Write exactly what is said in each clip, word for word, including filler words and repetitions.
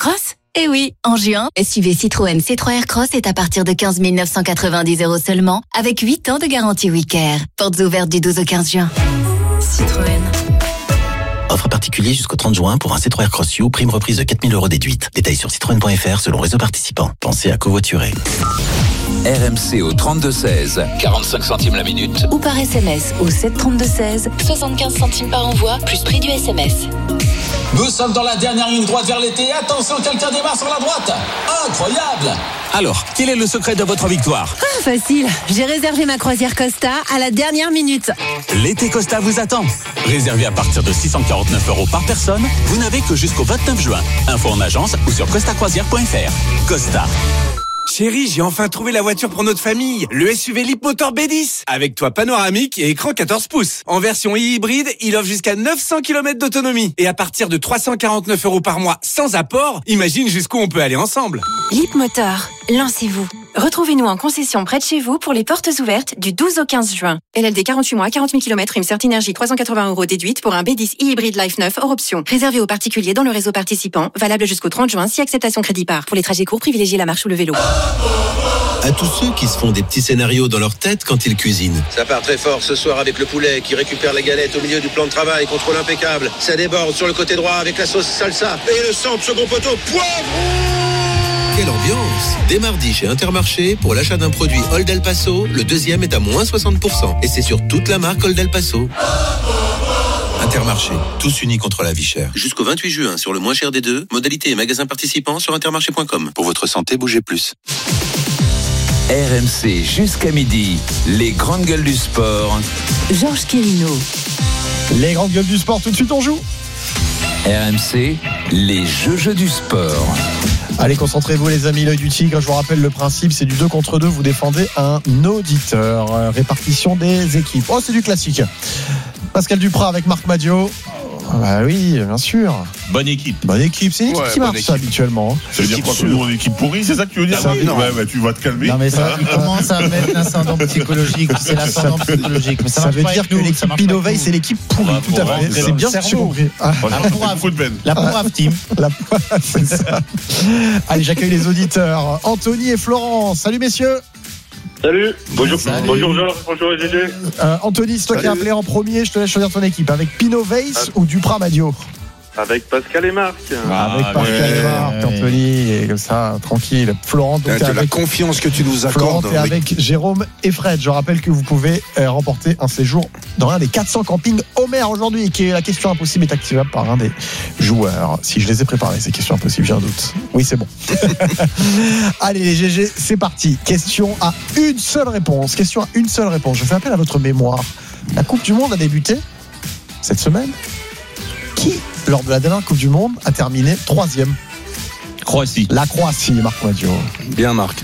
Aircross ? Eh oui, en juin, S U V Citroën C trois Aircross est à partir de quinze mille neuf cent quatre-vingt-dix euros seulement, avec huit ans de garantie WeCare. Portes ouvertes du douze au quinze juin. Citroën. Offre particulier jusqu'au trente juin pour un C trois Aircross U, prime reprise de quatre mille euros déduite. Détails sur citroën point f r selon réseau participant. Pensez à covoiturer. R M C au trente-deux seize, quarante-cinq centimes la minute. Ou par S M S au sept trente-deux seize, soixante-quinze centimes par envoi, plus prix du S M S. Nous sommes dans la dernière ligne droite vers l'été. Attention, quelqu'un démarre sur la droite. Incroyable! Alors, quel est le secret de votre victoire ? Ah, facile. J'ai réservé ma croisière Costa à la dernière minute. L'été Costa vous attend. Réservé à partir de six cent quarante-neuf euros par personne, vous n'avez que jusqu'au vingt-neuf juin. Info en agence ou sur costa croisière point f r. Costa. Chérie, j'ai enfin trouvé la voiture pour notre famille. Le S U V Leapmotor B dix. Avec toit panoramique et écran quatorze pouces. En version hybride, il offre jusqu'à neuf cents kilomètres d'autonomie. Et à partir de trois cent quarante-neuf euros par mois sans apport, imagine jusqu'où on peut aller ensemble. Leapmotor, lancez-vous. Retrouvez-nous en concession près de chez vous pour les portes ouvertes du douze au quinze juin. L L D quarante-huit mois, quarante mille kilomètres, prime Certinergie trois cent quatre-vingts euros déduite pour un B dix e-hybride Life neuf hors option. Réservé aux particuliers dans le réseau participant, valable jusqu'au trente juin si acceptation crédit par. Pour les trajets courts, privilégiez la marche ou le vélo. À tous ceux qui se font des petits scénarios dans leur tête quand ils cuisinent. Ça part très fort ce soir avec le poulet qui récupère la galette au milieu du plan de travail, contrôle impeccable. Ça déborde sur le côté droit avec la sauce salsa et le centre second poteau poivre. Quelle ambiance! Dès mardi chez Intermarché, pour l'achat d'un produit Old El Paso, le deuxième est à moins soixante pour cent. Et c'est sur toute la marque Old El Paso. Intermarché, tous unis contre la vie chère. Jusqu'au vingt-huit juin, sur le moins cher des deux, modalité et magasins participants sur intermarché point com. Pour votre santé, bougez plus. R M C jusqu'à midi, les grandes gueules du sport. Georges Quérino. Les grandes gueules du sport, tout de suite on joue. R M C, les jeux jeux du sport. Allez, concentrez-vous les amis, l'œil du tigre. Je vous rappelle le principe, c'est du deux contre deux. Vous défendez un auditeur. Euh, répartition des équipes. Oh, c'est du classique. Pascal Duprat avec Marc Madio. Bah oui, bien sûr. Bonne équipe. Bonne équipe, c'est une équipe ouais, qui marche ça, habituellement. Ça veut dire quoi que nous on est équipe pourrie, c'est ça que tu veux dire? Ça, non, ouais, bah, tu vas te calmer. Non mais ça, il commence à mettre l'ascendant psychologique. C'est l'ascendant psychologique. Mais ça, ça veut dire que nous, l'équipe Pinoveil, c'est l'équipe pourrie. Ah, tout à fait. C'est, c'est bien ce que j'ai compris. Ah. La pourrave. La pourrave team. La pourrave, c'est ça. Allez, j'accueille les auditeurs. Anthony et Florence. Salut messieurs. Salut, bonjour, Salut. bonjour Georges, bonjour G G. Euh, Anthony, c'est toi qui as appelé en premier, je te laisse choisir ton équipe. Avec Pino Weiss ah. ou Duprat Madio? Avec Pascal et Marc. Ah, avec Pascal ouais, et Marc, ouais. Anthony, et comme ça, tranquille. Florent, donc avec la confiance que tu nous accordes. Florent, et avec Jérôme et Fred. Je rappelle que vous pouvez euh, remporter un séjour dans l'un des quatre cents campings Homer aujourd'hui, qui est la question impossible est activable par un des joueurs. Si je les ai préparés, ces questions impossibles, j'ai un doute. Oui, c'est bon. Allez, les G G, c'est parti. Question à une seule réponse. Question à une seule réponse. Je fais appel à votre mémoire. La Coupe du Monde a débuté cette semaine. Qui, lors de la dernière Coupe du Monde, a terminé troisième? Croatie. La Croatie, Marc Madio. Bien, Marc.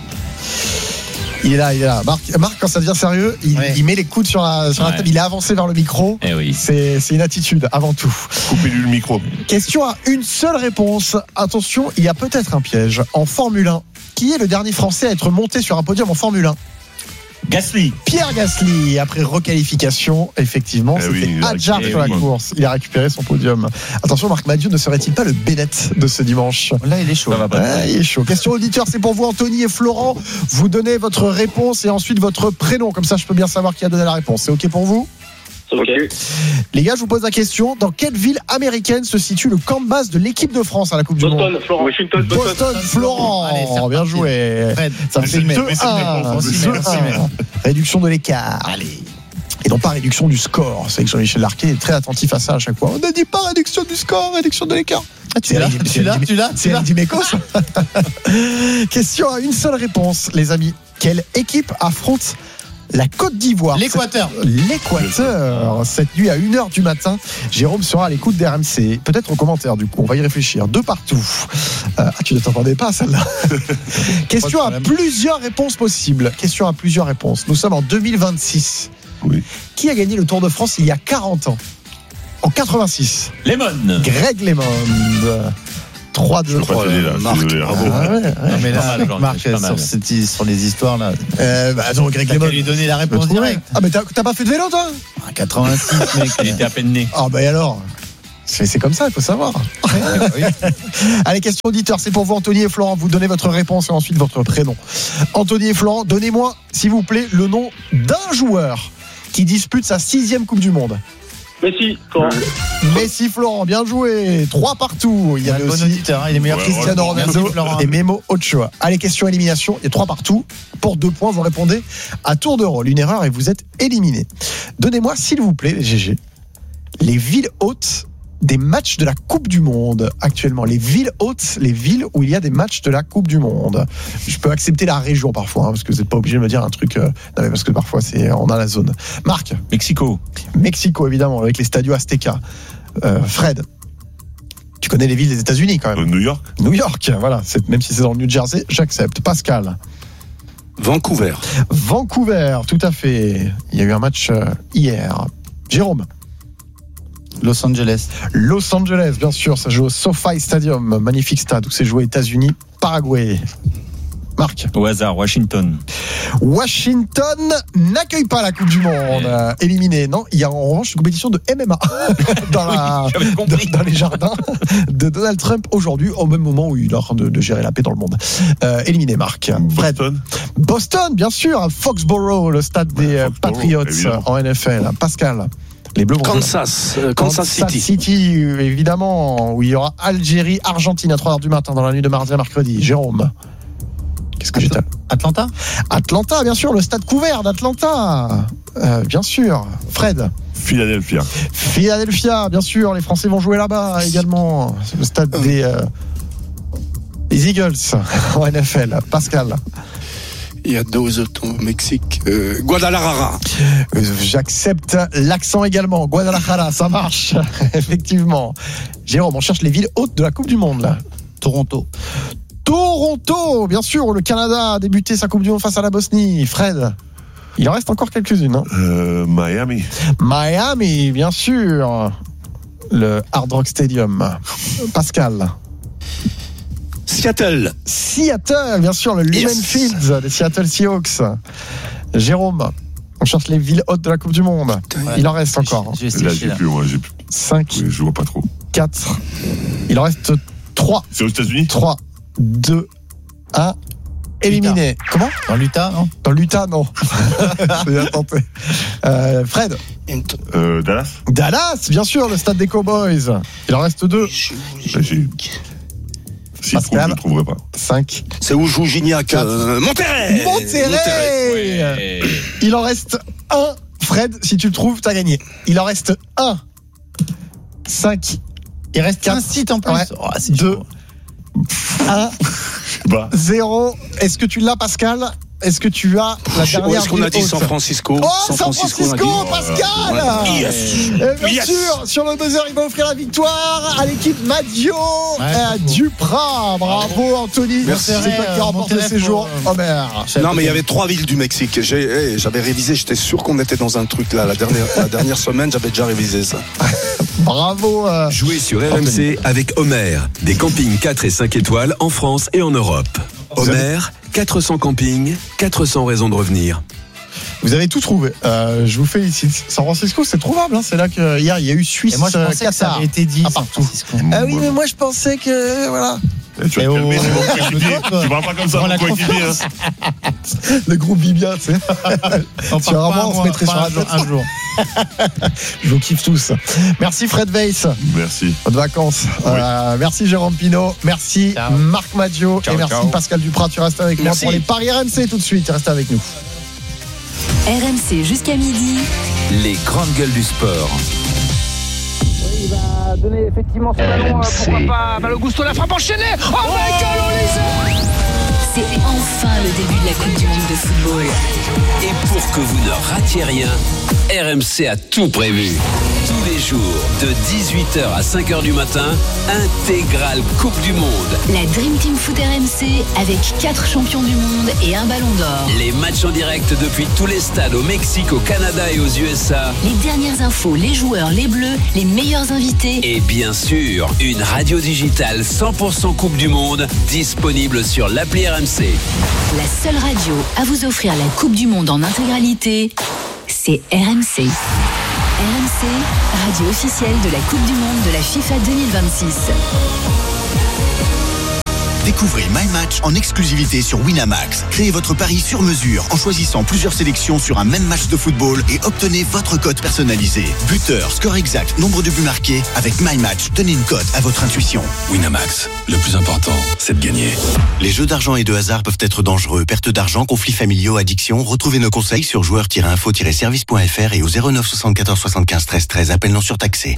Il est là, il est là. Marc, Marc quand ça devient sérieux, il, ouais. il met les coudes sur la, sur ouais. la table. Il est avancé vers le micro. Eh oui. C'est, c'est une attitude, avant tout. Coupez-lui le micro. Question à une seule réponse. Attention, il y a peut-être un piège. En Formule un, qui est le dernier Français à être monté sur un podium en Formule un? Gasly. Pierre Gasly, après requalification, effectivement, eh c'était oui, Hadjar sur la course. Il a récupéré son podium. Attention, Marc Madio ne serait-il pas le Bennett de ce dimanche? Là, il est chaud. Va ouais, il est chaud. Question auditeur, c'est pour vous, Anthony et Florent. Vous donnez votre réponse et ensuite votre prénom. Comme ça, je peux bien savoir qui a donné la réponse. C'est OK pour vous? Ok. Les gars, je vous pose la question. Dans quelle ville américaine se situe le camp de base de l'équipe de France à la Coupe Boston, du Monde? Florent. Washington, Boston, Boston, Florent. Allez, bien joué. Fred, ça fait deux un. Réduction de l'écart. Allez. Et non pas réduction du score. C'est que Jean-Michel Larquet est très attentif à ça à chaque fois. On ne dit pas réduction du score, réduction de l'écart. Ah, tu l'as, tu l'as, tu l'as, c'est Andy Mekos. Question à une seule réponse, les amis. Quelle équipe affronte la Côte d'Ivoire? L'Équateur. Cette, L'Équateur. Cette nuit à une heure du matin, Jérôme sera à l'écoute d'R M C. Peut-être en commentaire, du coup. On va y réfléchir. De partout. Euh, ah, tu ne t'entendais pas à celle-là. Question à plusieurs réponses possibles. Question à plusieurs réponses. Nous sommes en deux mille vingt-six. Oui. Qui a gagné le Tour de France il y a quarante ans? En quatre-vingt-six. Lemon. Greg Lemond. trois deux. trois Marc. Bravo. Ah ouais, ouais. Non, mais là, mal, Marc, sur, cette, sur les histoires là. Euh, bah, donc, Greg Lemond. lui donner la réponse directe. Ah, mais t'as, t'as pas fait de vélo, toi? Ah, quatre-vingt-six, mec. Il était à peine né. Ah, bah, et alors? C'est, c'est comme ça, il faut savoir. Oui. Allez, question auditeur, c'est pour vous, Anthony et Florent. Vous donnez votre réponse et ensuite votre prénom. Anthony et Florent, donnez-moi, s'il vous plaît, le nom d'un joueur qui dispute sa sixième Coupe du Monde. Messi, Florent. Messi, Florent, bien joué. Trois partout. Il y avait bon aussi auditeur, hein, il est meilleur Cristiano Ronaldo et Memo Ochoa. Allez, question élimination. Il y a trois partout. Pour deux points, vous répondez à tour de rôle. Une erreur et vous êtes éliminé. Donnez-moi, s'il vous plaît, les G G, les villes hôtes des matchs de la Coupe du Monde actuellement. Les villes hôtes, les villes où il y a des matchs de la Coupe du Monde. Je peux accepter la région parfois, hein, parce que vous n'êtes pas obligé de me dire un truc. Euh, non, mais parce que parfois c'est on a la zone. Marc. Mexico. Mexico évidemment avec les stadios Azteca. Euh, Fred. Tu connais les villes des États-Unis quand même. Euh, New York. New York, voilà. C'est, même si c'est dans le New Jersey, j'accepte. Pascal. Vancouver. Vancouver, tout à fait. Il y a eu un match euh, hier. Jérôme. Los Angeles. Los Angeles, bien sûr, ça joue au SoFi Stadium, magnifique stade où c'est joué États-Unis, Paraguay. Marc. Au hasard, Washington. Washington n'accueille pas la Coupe du Monde, euh, éliminé. Non, il y a en revanche une compétition de M M A dans, la, oui, dans, dans les jardins de Donald Trump aujourd'hui, au même moment où il est en train de, de gérer la paix dans le monde. Euh, éliminé, Marc. Fred. Boston. Boston, bien sûr, Foxborough, le stade des ouais, Patriots évidemment. En N F L. Pascal. Les Bleus vont Kansas, euh, Kansas, Kansas City. City, évidemment, où il y aura Algérie, Argentine à trois heures du matin dans la nuit de mardi à mercredi. Jérôme. Qu'est-ce que Atl- j'étais Atlanta Atlanta, bien sûr, le stade couvert d'Atlanta. Euh, bien sûr. Fred. Philadelphia. Philadelphia, bien sûr, les Français vont jouer là-bas également. C'est le stade des, euh, des Eagles en N F L. Pascal. Il y a deux autres au Mexique. Euh, Guadalajara. J'accepte l'accent également. Guadalajara, ça marche. Effectivement. Jérôme, on cherche les villes hautes de la Coupe du Monde, là. Toronto. Toronto, bien sûr, où le Canada a débuté sa Coupe du Monde face à la Bosnie. Fred. Il en reste encore quelques-unes. Hein. Euh, Miami. Miami, bien sûr. Le Hard Rock Stadium. Pascal. Seattle. Seattle, bien sûr, le Lehman yes. Fields des Seattle Seahawks. Jérôme, on cherche les villes hautes de la Coupe du Monde. Ouais. Il en reste encore. J'ai, j'ai, là, j'ai plus, moi, j'ai plus. cinq. Oui, je vois pas trop. quatre. Il en reste trois. C'est aux États-Unis. trois, deux, un. Éliminé. Utah. Comment ? Dans l'Utah, non ? Dans l'Utah, non. J'ai bien tenté. Euh, Fred. Euh, Dallas. Dallas, bien sûr, le stade des Cowboys. Il en reste deux. Là, j'ai... Si Pascal, trouve, je ne trouverai pas. cinq. C'est où joue Gignac euh, Monterrey. Monterrey, Monterrey. Ouais. Il en reste un. Fred, si tu le trouves, t'as gagné. Il en reste un. cinq. Il reste un site en plus. Ouais. Oh, c'est deux. un. Bah. zéro. Est-ce que tu l'as, Pascal ? Est-ce que tu as la Je, dernière Est-ce qu'on a dit San Francisco Oh, San Francisco, San Francisco Pascal ouais. Yes. Et bien yes. sûr, sur le buzzer, il va offrir la victoire à l'équipe Madio ouais, et à Duprat. Bravo, Anthony. Merci. C'est toi qui as remporté le séjour. Homer. Non, mais il y avait trois villes du Mexique. J'ai, hey, j'avais révisé, j'étais sûr qu'on était dans un truc là. La dernière, la dernière semaine, j'avais déjà révisé ça. Bravo. Euh, Jouez sur R M C avec Homer. Des campings quatre et cinq étoiles en France et en Europe. Homer, quatre cents campings, quatre cents raisons de revenir. Vous avez tout trouvé. Euh, je vous félicite. San Francisco, c'est trouvable. Hein. C'est là que hier il y a eu Suisse. Et moi, je pensais que ça avait été dit. Ah, partout. Ah oui, mais moi je pensais que voilà. Et tu vas te calmer, c'est mon coéquipier. Tu parles pas comme ça, mon coéquipier. Le groupe Bibia, tu sais. Tu vas vraiment, on se mettrait sur la tête un jour. Je vous kiffe tous. Merci Fred Weiss. Merci. Bonnes vacances. Oui. Euh, merci Jérôme Pinault. Merci ciao. Marc Maggio. Ciao, et merci ciao. Pascal Duprat. Tu restes avec merci. moi pour les paris R M C tout de suite. Restez avec nous. R M C jusqu'à midi. Les grandes gueules du sport. Il va donner effectivement son ballon, euh, pourquoi pas Malo Gusto, la frappe enchaînée. Oh, oh Michael Olise. C'est enfin le début de la Coupe du Monde de football. Et pour que vous ne ratiez rien, R M C a tout prévu. Tous les jours, de dix-huit heures à cinq heures du matin, intégrale Coupe du Monde. La Dream Team Foot R M C avec quatre champions du monde et un ballon d'or. Les matchs en direct depuis tous les stades au Mexique, au Canada et aux U S A. Les dernières infos, les joueurs, les bleus, les meilleurs invités. Et bien sûr, une radio digitale cent pour cent Coupe du Monde disponible sur l'appli R M C. La seule radio à vous offrir la Coupe du Monde en intégralité, c'est R M C. R M C, radio officielle de la Coupe du Monde de la FIFA deux mille vingt-six. Découvrez My Match en exclusivité sur Winamax. Créez votre pari sur mesure en choisissant plusieurs sélections sur un même match de football et obtenez votre cote personnalisée. Buteur, score exact, nombre de buts marqués. Avec My Match, donnez une cote à votre intuition. Winamax, le plus important, c'est de gagner. Les jeux d'argent et de hasard peuvent être dangereux. Perte d'argent, conflits familiaux, addiction. Retrouvez nos conseils sur joueurs tiret info tiret service point f r et au zéro neuf soixante-quatorze soixante-quinze treize treize. Appel non surtaxé.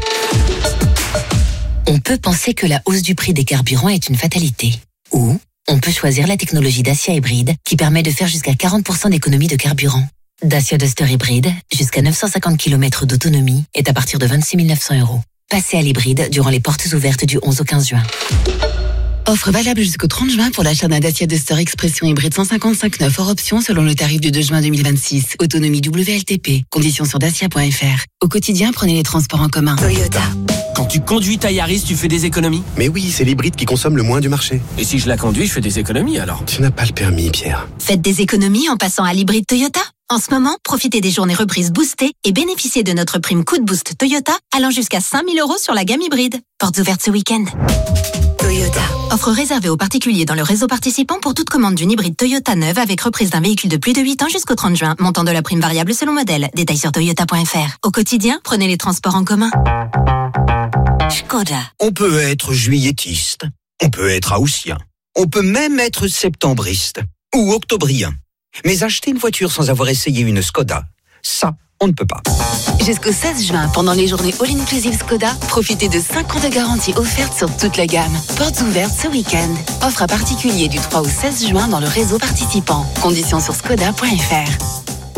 On peut penser que la hausse du prix des carburants est une fatalité. Ou on peut choisir la technologie Dacia hybride qui permet de faire jusqu'à quarante pour cent d'économie de carburant. Dacia Duster hybride, jusqu'à neuf cent cinquante kilomètres d'autonomie, est à partir de vingt-six mille neuf cents euros. Passez à l'hybride durant les portes ouvertes du onze au quinze juin. Offre valable jusqu'au trente juin pour l'achat d'un Dacia Duster Expression hybride cent cinquante-cinq neuf hors option selon le tarif du deux juin deux mille vingt-six. Autonomie W L T P. Conditions sur dacia point f r. Au quotidien, prenez les transports en commun. Toyota. Quand tu conduis ta Yaris, tu fais des économies? Mais oui, c'est l'hybride qui consomme le moins du marché. Et si je la conduis, je fais des économies alors? Tu n'as pas le permis, Pierre. Faites des économies en passant à l'hybride Toyota. En ce moment, profitez des journées reprises boostées et bénéficiez de notre prime coup de boost Toyota allant jusqu'à cinq mille euros sur la gamme hybride. Portes ouvertes ce week-end. Toyota. Offre réservée aux particuliers dans le réseau participant pour toute commande d'une hybride Toyota neuve avec reprise d'un véhicule de plus de huit ans jusqu'au trente juin. Montant de la prime variable selon modèle. Détails sur toyota point f r. Au quotidien, prenez les transports en commun. Skoda. On peut être juilletiste, on peut être haussien, on peut même être septembriste ou octobrien. Mais acheter une voiture sans avoir essayé une Skoda, ça, on ne peut pas. Jusqu'au seize juin, pendant les journées All Inclusive Skoda, profitez de cinq ans de garantie offerte sur toute la gamme. Portes ouvertes ce week-end. Offre à particulier du trois au seize juin dans le réseau participant. Conditions sur skoda point f r.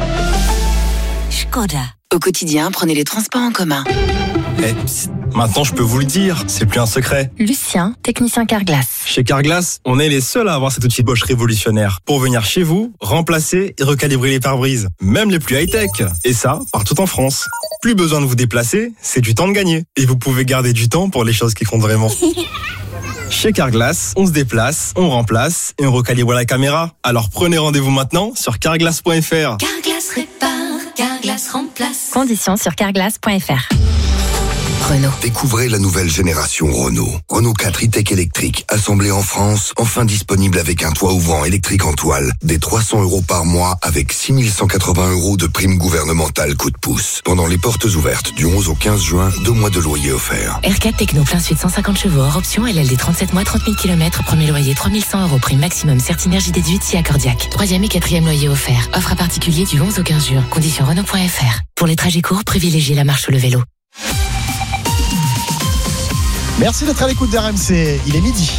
Skoda. Au quotidien, prenez les transports en commun. Eh, psst, maintenant je peux vous le dire, c'est plus un secret. Lucien, technicien Carglass. Chez Carglass, on est les seuls à avoir cet outil Bosch révolutionnaire pour venir chez vous, remplacer et recalibrer les pare-brises, même les plus high-tech. Et ça, partout en France. Plus besoin de vous déplacer, c'est du temps de gagner. Et vous pouvez garder du temps pour les choses qui comptent vraiment. Chez Carglass, on se déplace, on remplace et on recalibre la caméra. Alors prenez rendez-vous maintenant sur carglass point f r. Carglass répare, Carglass remplace. Conditions sur carglass point f r. Renault. Découvrez la nouvelle génération Renault. Renault quatre e-tech électrique, assemblé en France, enfin disponible avec un toit ouvrant électrique en toile, des trois cents euros par mois avec six mille cent quatre-vingts euros de prime gouvernementale coup de pouce. Pendant les portes ouvertes du onze au quinze juin, deux mois de loyer offerts. R quatre Techno plein sud cent cinquante chevaux hors option, L L D trente-sept mois, trente mille kilomètres, premier loyer trois mille cent euros, prime maximum Certinergie déduite si accordiaque. Troisième et quatrième loyer offert. Offre à particulier du onze au quinze juin. Conditions Renault point f r. Pour les trajets courts, privilégiez la marche ou le vélo. Merci d'être à l'écoute d'R M C. Il est midi.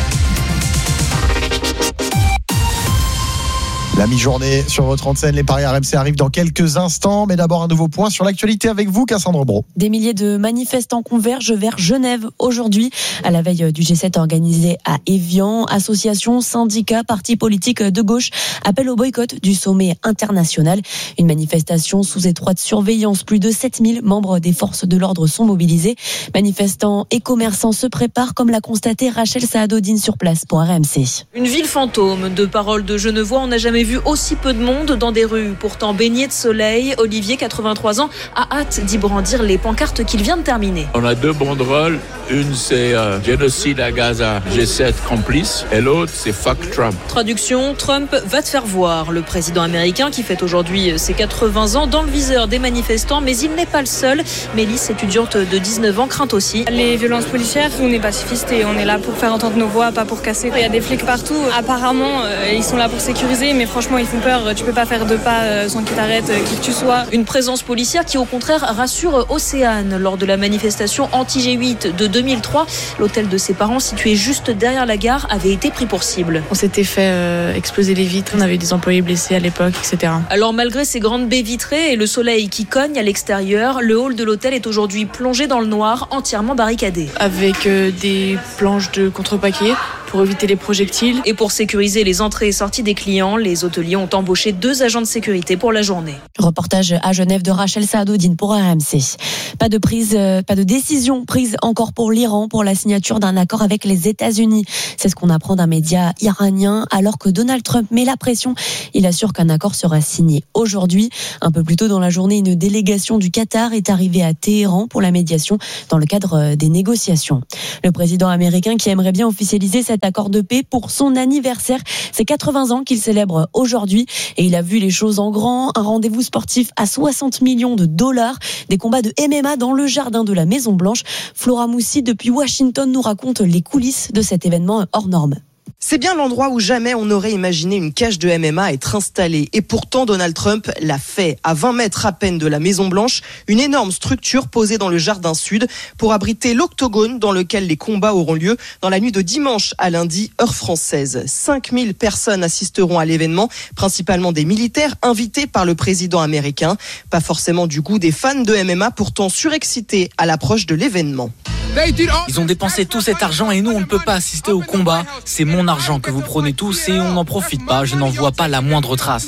La mi-journée sur votre antenne, les paris R M C arrivent dans quelques instants. Mais d'abord, un nouveau point sur l'actualité avec vous, Cassandre Bro. Des milliers de manifestants convergent vers Genève aujourd'hui, à la veille du G sept organisé à Évian. Associations, syndicats, partis politiques de gauche appellent au boycott du sommet international. Une manifestation sous étroite surveillance. Plus de sept mille membres des forces de l'ordre sont mobilisés. Manifestants et commerçants se préparent, comme l'a constaté Rachel Saadodine sur place pour R M C. Une ville fantôme, de paroles de Genevois, on n'a jamais vu aussi peu de monde dans des rues pourtant baignées de soleil. Olivier, quatre-vingt-trois ans, a hâte d'y brandir les pancartes qu'il vient de terminer. On a deux banderoles, une c'est euh, génocide à Gaza, G sept complice, et l'autre c'est fuck Trump. Traduction, Trump va te faire voir. Le président américain qui fête aujourd'hui ses quatre-vingts ans dans le viseur des manifestants, mais il n'est pas le seul. Mélisse, étudiante de dix-neuf ans, craint aussi les violences policières. On est pacifistes et on est là pour faire entendre nos voix, pas pour casser. Il y a des flics partout. Apparemment, euh, ils sont là pour sécuriser, mais franchement, ils font peur. Tu peux pas faire deux pas sans qu'ils t'arrêtent, qui que tu sois. Une présence policière qui, au contraire, rassure Océane. Lors de la manifestation anti-G huit de deux mille trois, l'hôtel de ses parents, situé juste derrière la gare, avait été pris pour cible. On s'était fait euh, exploser les vitres. On avait des employés blessés à l'époque, et cetera. Alors, malgré ces grandes baies vitrées et le soleil qui cogne à l'extérieur, le hall de l'hôtel est aujourd'hui plongé dans le noir, entièrement barricadé. Avec euh, des planches de contrepaquet pour éviter les projectiles. Et pour sécuriser les entrées et sorties des clients, les hôteliers ont embauché deux agents de sécurité pour la journée. Reportage à Genève de Rachel Saadoudine pour R M C. Pas de prise, pas de décision prise encore pour l'Iran pour la signature d'un accord avec les États-Unis. C'est ce qu'on apprend d'un média iranien alors que Donald Trump met la pression. Il assure qu'un accord sera signé aujourd'hui. Un peu plus tôt dans la journée, une délégation du Qatar est arrivée à Téhéran pour la médiation dans le cadre des négociations. Le président américain qui aimerait bien officialiser cet accord de paix pour son anniversaire. C'est quatre-vingts ans qu'il célèbre aujourd'hui et il a vu les choses en grand. Un rendez-vous sportif à soixante millions de dollars, des combats de M M A dans le jardin de la Maison Blanche. Flora Moussi depuis Washington nous raconte les coulisses de cet événement hors norme. C'est bien l'endroit où jamais on n'aurait imaginé une cage de M M A être installée. Et pourtant, Donald Trump l'a fait. À vingt mètres à peine de la Maison-Blanche, une énorme structure posée dans le jardin sud pour abriter l'octogone dans lequel les combats auront lieu dans la nuit de dimanche à lundi, heure française. cinq mille personnes assisteront à l'événement, principalement des militaires invités par le président américain. Pas forcément du goût des fans de M M A, pourtant surexcités à l'approche de l'événement. Ils ont dépensé tout cet argent et nous, on ne peut pas assister au combat. C'est mon argent que vous prenez tous et on n'en profite pas. Je n'en vois pas la moindre trace.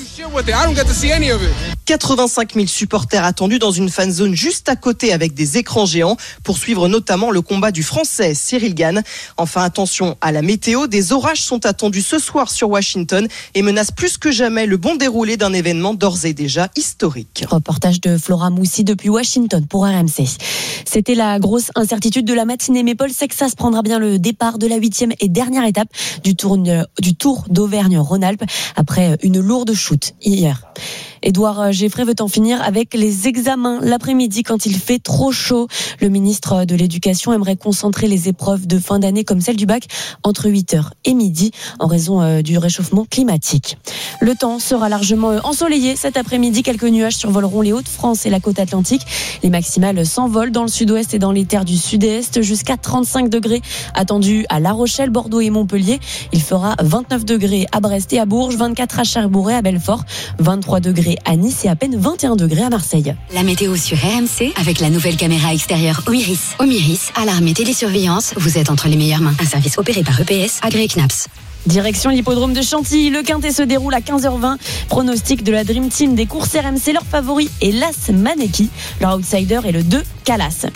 quatre-vingt-cinq mille supporters attendus dans une fan zone juste à côté avec des écrans géants pour suivre notamment le combat du Français Cyril Gane. Enfin, attention à la météo. Des orages sont attendus ce soir sur Washington et menacent plus que jamais le bon déroulé d'un événement d'ores et déjà historique. Reportage de Flora Moussi depuis Washington pour R M C. C'était la grosse incertitude de la matinée, mais Paul Sexas prendra bien le départ de la huitième et dernière étape du tour, du tour d'Auvergne-Rhône-Alpes après une lourde chute hier. Édouard Geffray veut en finir avec les examens l'après-midi quand il fait trop chaud. Le ministre de l'Éducation aimerait concentrer les épreuves de fin d'année comme celle du bac entre huit heures et midi en raison du réchauffement climatique. Le temps sera largement ensoleillé cet après-midi. Quelques nuages survoleront les Hauts-de-France et la côte atlantique. Les maximales s'envolent dans le sud-ouest et dans les terres du sud-est jusqu'à trente-cinq degrés attendus à La Rochelle, Bordeaux et Montpellier. Il fera vingt-neuf degrés à Brest et à Bourges, vingt-quatre à Cherbourg et à Belfort, vingt-trois degrés à Nice et à peine vingt et un degrés à Marseille. La météo sur R M C avec la nouvelle caméra extérieure Omiris. Omiris, alarme et télésurveillance, vous êtes entre les meilleures mains. Un service opéré par E P S, agréé C N A P S. Direction l'hippodrome de Chantilly, le Quintet se déroule à quinze heures vingt. Pronostic de la Dream Team des courses R M C, leur favori est l'As Maneki. Leur outsider est le deux Calas.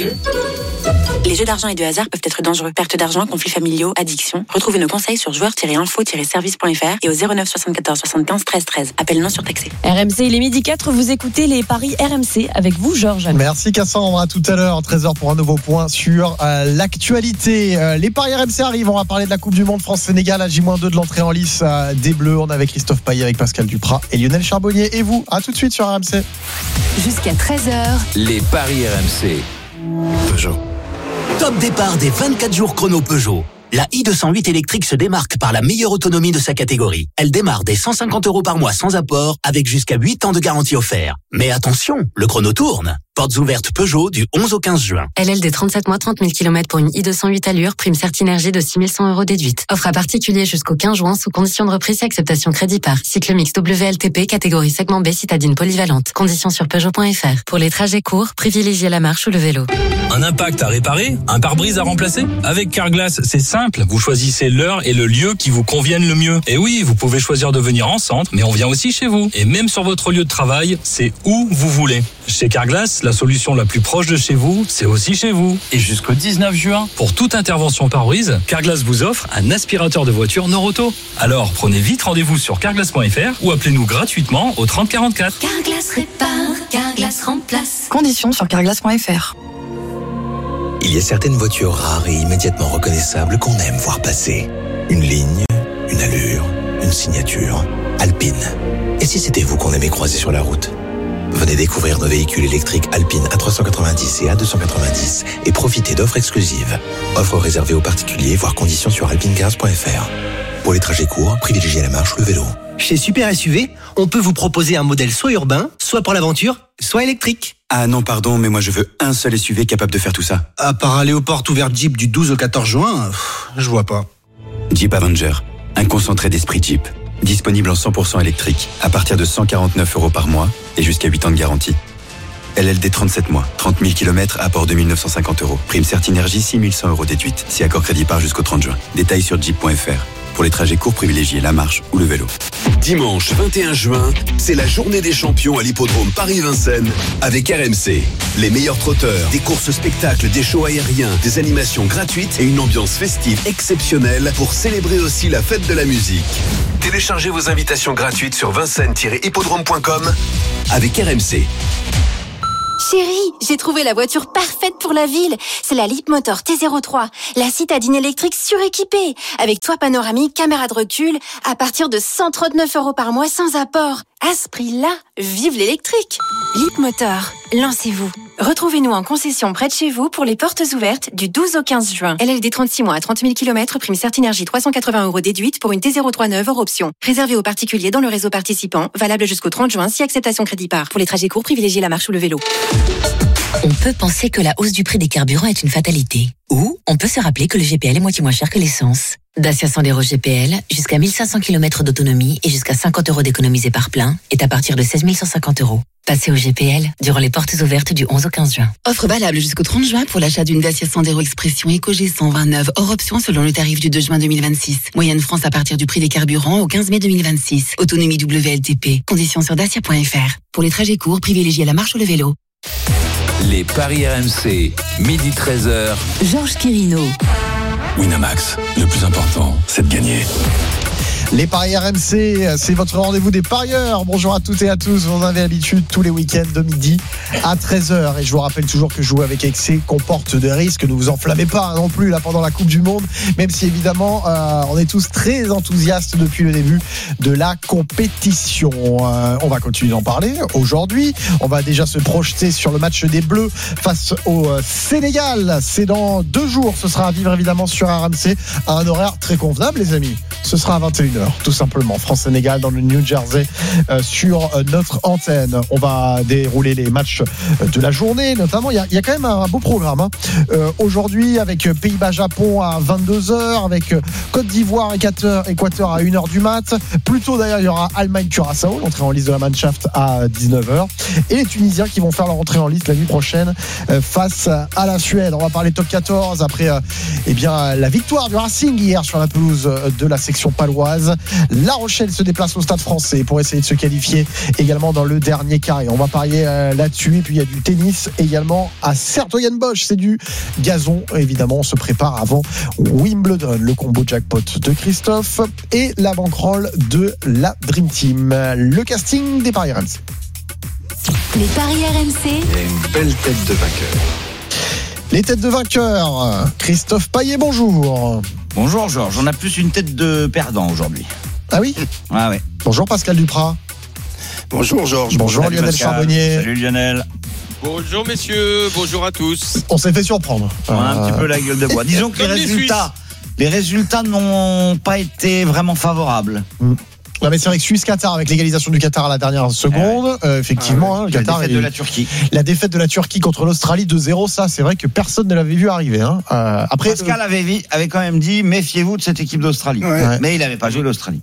Les jeux d'argent et de hasard peuvent être dangereux. Perte d'argent, conflits familiaux, addiction. Retrouvez nos conseils sur joueurs tiret info tiret service point f r et au zéro neuf soixante-quatorze soixante-quinze treize treize. Appel non surtaxé. R M C, il est midi quatre, vous écoutez les paris R M C avec vous, Georges. Merci Cassandre, à tout à l'heure, treize heures pour un nouveau point sur euh, l'actualité. Euh, les paris R M C arrivent, on va parler de la Coupe du Monde France-Sénégal à J deux de l'entrée en lice euh, des Bleus. On est avec Christophe Payet, avec Pascal Duprat et Lionel Charbonnier. Et vous, à tout de suite sur R M C. Jusqu'à treize heures. Les paris R M C. Peugeot. Top départ des vingt-quatre jours chrono Peugeot. La i deux cent huit électrique se démarque par la meilleure autonomie de sa catégorie. Elle démarre dès cent cinquante euros par mois sans apport, avec jusqu'à huit ans de garantie offerte. Mais attention, le chrono tourne. Portes ouvertes Peugeot du onze au quinze juin. L L D trente-sept mois, trente mille kilomètres pour une i deux cent huit allure, prime Certinergie de six mille cent euros déduite. Offre à particulier jusqu'au quinze juin sous condition de reprise et acceptation crédit par. Cycle mix W L T P, catégorie segment B, citadine polyvalente. Conditions sur Peugeot point f r. Pour les trajets courts, privilégiez la marche ou le vélo. Un impact à réparer? Un pare-brise à remplacer? Avec Carglass, c'est simple. Vous choisissez l'heure et le lieu qui vous conviennent le mieux. Et oui, vous pouvez choisir de venir en centre, mais on vient aussi chez vous. Et même sur votre lieu de travail, c'est où vous voulez. Chez Carglass, la solution la plus proche de chez vous, c'est aussi chez vous. Et jusqu'au dix-neuf juin, pour toute intervention pare-brise, Carglass vous offre un aspirateur de voiture Noroto. Alors, prenez vite rendez-vous sur carglass point f r ou appelez-nous gratuitement au trente quarante-quatre. Carglass répare, Carglass remplace. Conditions sur carglass point f r. Il y a certaines voitures rares et immédiatement reconnaissables qu'on aime voir passer. Une ligne, une allure, une signature. Alpine. Et si c'était vous qu'on aimait croiser sur la route ? Venez découvrir nos véhicules électriques Alpine A trois cent quatre-vingt-dix et A deux cent quatre-vingt-dix et profitez d'offres exclusives. Offres réservées aux particuliers, voire conditions sur alpine cars point f r. Pour les trajets courts, privilégiez la marche ou le vélo. Chez Super S U V, on peut vous proposer un modèle soit urbain, soit pour l'aventure, soit électrique. Ah non, pardon, mais moi je veux un seul S U V capable de faire tout ça. À part aller aux portes ouvertes Jeep du douze au quatorze juin, pff, je vois pas. Jeep Avenger, un concentré d'esprit Jeep. Disponible en cent pour cent électrique, à partir de cent quarante-neuf euros par mois et jusqu'à huit ans de garantie. L L D trente-sept mois, trente mille kilomètres, apport deux mille neuf cent cinquante euros. Prime Certinergie six mille cent euros déduite. Si accord crédit par jusqu'au trente juin. Détails sur jeep point f r. Pour les trajets courts, privilégiez la marche ou le vélo. Dimanche vingt et un juin, c'est la journée des champions à l'hippodrome Paris-Vincennes avec R M C. Les meilleurs trotteurs, des courses spectacles, des shows aériens, des animations gratuites et une ambiance festive exceptionnelle pour célébrer aussi la fête de la musique. Téléchargez vos invitations gratuites sur vincennes tiret hippodrome point com avec R M C. Chérie, j'ai trouvé la voiture parfaite pour la ville. C'est la Leapmotor T zéro trois, la citadine électrique suréquipée, avec toit panoramique, caméra de recul, à partir de cent trente-neuf euros par mois sans apport. À ce prix-là, vive l'électrique. Leapmotor, lancez-vous. Retrouvez-nous en concession près de chez vous pour les portes ouvertes du douze au quinze juin. L L D trente-six mois à trente mille kilomètres, prime Certinergie trois cent quatre-vingts euros déduite pour une T zéro trois neuve hors option. Réservé aux particuliers dans le réseau participant, valable jusqu'au trente juin si acceptation crédit par. Pour les trajets courts, privilégiez la marche ou le vélo. On peut penser que la hausse du prix des carburants est une fatalité. Ou on peut se rappeler que le G P L est moitié moins cher que l'essence. Dacia Sandero G P L, jusqu'à mille cinq cents kilomètres d'autonomie et jusqu'à cinquante euros d'économisés par plein, est à partir de seize mille cent cinquante euros. Passez au G P L durant les portes ouvertes du onze au quinze juin. Offre valable jusqu'au trente juin pour l'achat d'une Dacia Sandero Expression Eco G cent vingt-neuf hors option selon le tarif du deux juin deux mille vingt-six. Moyenne France à partir du prix des carburants au quinze mai deux mille vingt-six. Autonomie W L T P. Conditions sur dacia point f r. Pour les trajets courts, privilégiez la marche ou le vélo. Les paris R M C, midi treize heures. Georges Quirino. Winamax, le plus important, c'est de gagner. Les paris R M C, c'est votre rendez-vous des parieurs. Bonjour à toutes et à tous. Vous en avez l'habitude tous les week-ends de midi à treize heures. Et je vous rappelle toujours que jouer avec excès comporte des risques. Ne vous enflammez pas non plus là pendant la Coupe du Monde. Même si évidemment, euh, on est tous très enthousiastes depuis le début de la compétition. Euh, on va continuer d'en parler aujourd'hui. On va déjà se projeter sur le match des Bleus face au Sénégal. C'est dans deux jours. Ce sera à vivre évidemment sur R M C à un horaire très convenable, les amis. Ce sera à vingt et une heures, tout simplement. France-Sénégal dans le New Jersey euh, sur euh, notre antenne. On va dérouler les matchs de la journée, notamment. Il y a, il y a quand même un beau programme. Hein. Euh, aujourd'hui, avec Pays-Bas-Japon à vingt-deux heures, avec Côte d'Ivoire, Équateur, Équateur à une heure du mat. Plus tôt, d'ailleurs, il y aura Allemagne-Curaçao, l'entrée en liste de la Mannschaft à dix-neuf heures. Et les Tunisiens qui vont faire leur entrée en liste la nuit prochaine euh, face à la Suède. On va parler top quatorze après euh, eh bien, la victoire du Racing hier sur la pelouse de la section paloise. La Rochelle se déplace au Stade Français pour essayer de se qualifier également dans le dernier carré. On va parier euh, là-dessus. Et puis il y a du tennis également à Sertogenbosch. C'est du gazon. Évidemment, on se prépare avant Wimbledon. Le combo jackpot de Christophe et la banquerolle de la Dream Team. Le casting des paris R M C. Les paris R M C. Il y a une belle tête de vainqueur. Les têtes de vainqueurs. Christophe Payet, bonjour. Bonjour Georges, on a plus une tête de perdant aujourd'hui. Ah oui ? Ah ouais. Bonjour Pascal Duprat. Bonjour Georges. Bonjour Salut Lionel Pascal. Charbonnier. Salut Lionel. Bonjour messieurs, bonjour à tous. On s'est fait surprendre. On a un Euh, petit peu la gueule de bois. Disons que les Comme les résultats, les résultats n'ont pas été vraiment favorables. Non mais c'est vrai que Suisse-Qatar avec l'égalisation du Qatar à la dernière seconde, euh, effectivement, hein, le La Qatar défaite est- de la Turquie. la défaite de la Turquie contre l'Australie deux zéro, ça c'est vrai que personne ne l'avait vu arriver. Hein. Euh, après, Pascal avait, vi- avait quand même dit méfiez-vous de cette équipe d'Australie. Ouais. Mais il n'avait pas joué l'Australie.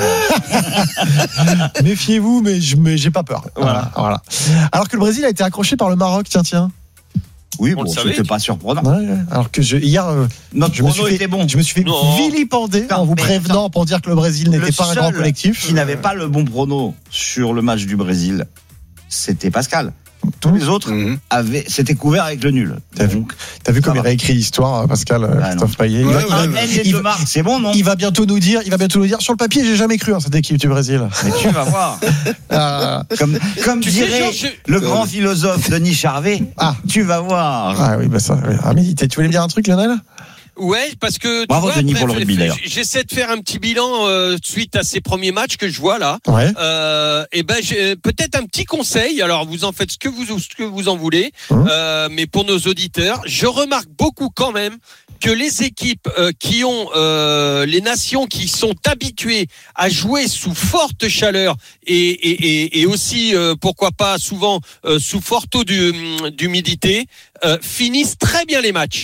méfiez-vous, mais je mais j'ai pas peur. Voilà. voilà. Alors que le Brésil a été accroché par le Maroc, tiens tiens. Oui, On bon, le savait. c'était pas surprenant. Ouais, ouais. Alors que je, hier, euh, Notre je me prono suis fait, était bon. je me suis fait Non. vilipender en vous mais prévenant attends. pour dire que le Brésil n'était Le pas un grand seul collectif. qui n'avait pas le bon prono sur le match du Brésil, c'était Pascal. Tous les autres Mhm. avaient, c'était couvert avec le nul. T'as vu, t'as vu comme il va. réécrit l'histoire, Pascal, euh, Ah, Christophe non. Payet. Il Ouais, va- ouais, il va- Un ouais. N des il deux va- marques, c'est bon, non? Il va bientôt nous dire, il va bientôt nous dire, sur le papier, j'ai jamais cru à cette équipe du Brésil. Mais tu vas voir. Euh, Comme, comme Tu sais, dirait Georges, le grand philosophe Denis Charvet, Ah. tu vas voir. ah oui, bah ça, oui, à méditer. Tu voulais me dire un truc, Lionel? Ouais, parce que tu Bravo, vois, Denis, bref, pour le rugby, d'ailleurs. j'essaie de faire un petit bilan euh, suite à ces premiers matchs que je vois là. Ouais. Euh, et ben j'ai peut-être un petit conseil. Alors vous en faites ce que vous ce que vous en voulez, Mmh. euh, mais pour nos auditeurs, je remarque beaucoup quand même que les équipes euh, qui ont euh, les nations qui sont habituées à jouer sous forte chaleur et et, et, et aussi euh, pourquoi pas souvent euh, sous fort taux d'hu- d'humidité euh, finissent très bien les matchs.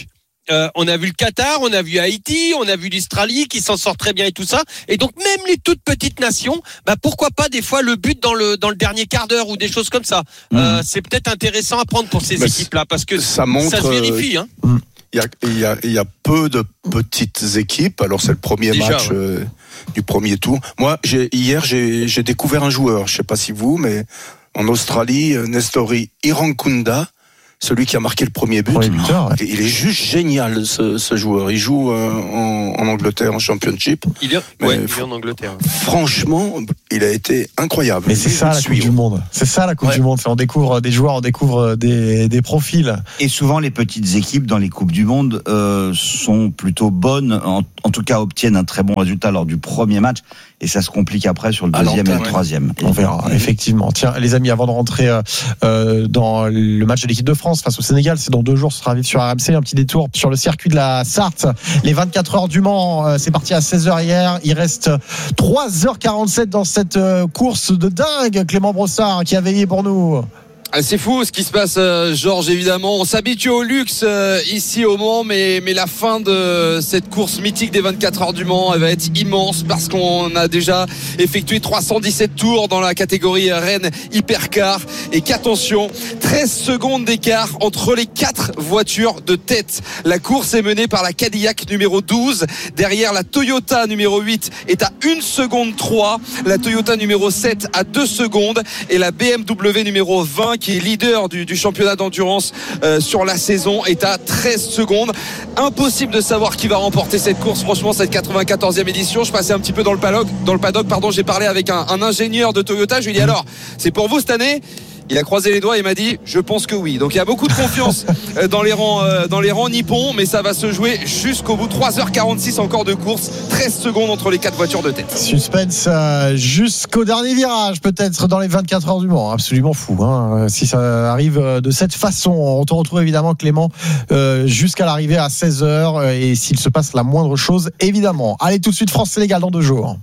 Euh, on a vu le Qatar, on a vu Haïti, on a vu l'Australie qui s'en sort très bien et tout ça. Et donc même les toutes petites nations, bah pourquoi pas des fois le but dans le dans le dernier quart d'heure ou des choses comme ça. Mmh. Euh, c'est peut-être intéressant à prendre pour ces bah, équipes-là parce que ça, montre, ça se vérifie. Hein. Il y a il y a il y a peu de petites équipes. Alors c'est le premier Déjà, match ouais. euh, du premier tour. Moi, j'ai, hier j'ai j'ai découvert un joueur. Je sais pas si vous, mais en Australie, Nestori Irankunda. Celui qui a marqué le premier but, oui, buteur, ouais. Il est juste génial ce, ce joueur. Il joue euh, en, en Angleterre en Championship. Il est, ouais, il est en Angleterre. Franchement, il a été incroyable. Mais c'est ça la Coupe du Monde. C'est ça la Coupe ouais. du Monde. C'est on découvre des joueurs, on découvre des, des profils. Et souvent les petites équipes dans les Coupes du Monde euh, sont plutôt bonnes, en, en tout cas obtiennent un très bon résultat lors du premier match. Et ça se complique après sur le deuxième et le troisième. On verra, effectivement. Tiens, les amis, avant de rentrer euh, dans le match de l'équipe de France face au Sénégal, c'est dans deux jours, ce sera vite sur R M C, un petit détour sur le circuit de la Sarthe. Les vingt-quatre heures du Mans, euh, c'est parti à seize heures hier. Il reste trois heures quarante-sept dans cette euh, course de dingue. Clément Brossard qui a veillé pour nous. C'est fou ce qui se passe, Georges, évidemment. On s'habitue au luxe euh, ici au Mans, mais, mais la fin de cette course mythique des vingt-quatre heures du Mans, elle va être immense parce qu'on a déjà effectué trois cent dix-sept tours dans la catégorie Rennes Hypercar et qu'attention, treize secondes d'écart entre les quatre voitures de tête. La course est menée par la Cadillac numéro douze. Derrière, la Toyota numéro huit est à une seconde trois. La Toyota numéro sept à deux secondes et la B M W numéro vingt qui est leader du, du championnat d'endurance euh, sur la saison est à treize secondes. Impossible de savoir qui va remporter cette course, franchement, cette quatre-vingt-quatorzième édition. Je passais un petit peu dans le paddock, dans le paddock pardon, j'ai parlé avec un, un ingénieur de Toyota. Je lui ai dit alors, c'est pour vous cette année ? Il a croisé les doigts et m'a dit je pense que oui. Donc il y a beaucoup de confiance dans les rangs euh, dans les rangs nippons, mais ça va se jouer jusqu'au bout. Trois heures quarante-six encore de course, treize secondes entre les quatre voitures de tête. Suspense euh, jusqu'au dernier virage, peut-être dans les vingt-quatre heures du Mans. Absolument fou, hein, si ça arrive de cette façon. On te retrouve évidemment, Clément, euh, jusqu'à l'arrivée à seize heures, et s'il se passe la moindre chose, évidemment. Allez, tout de suite, France-Sénégal dans deux jours.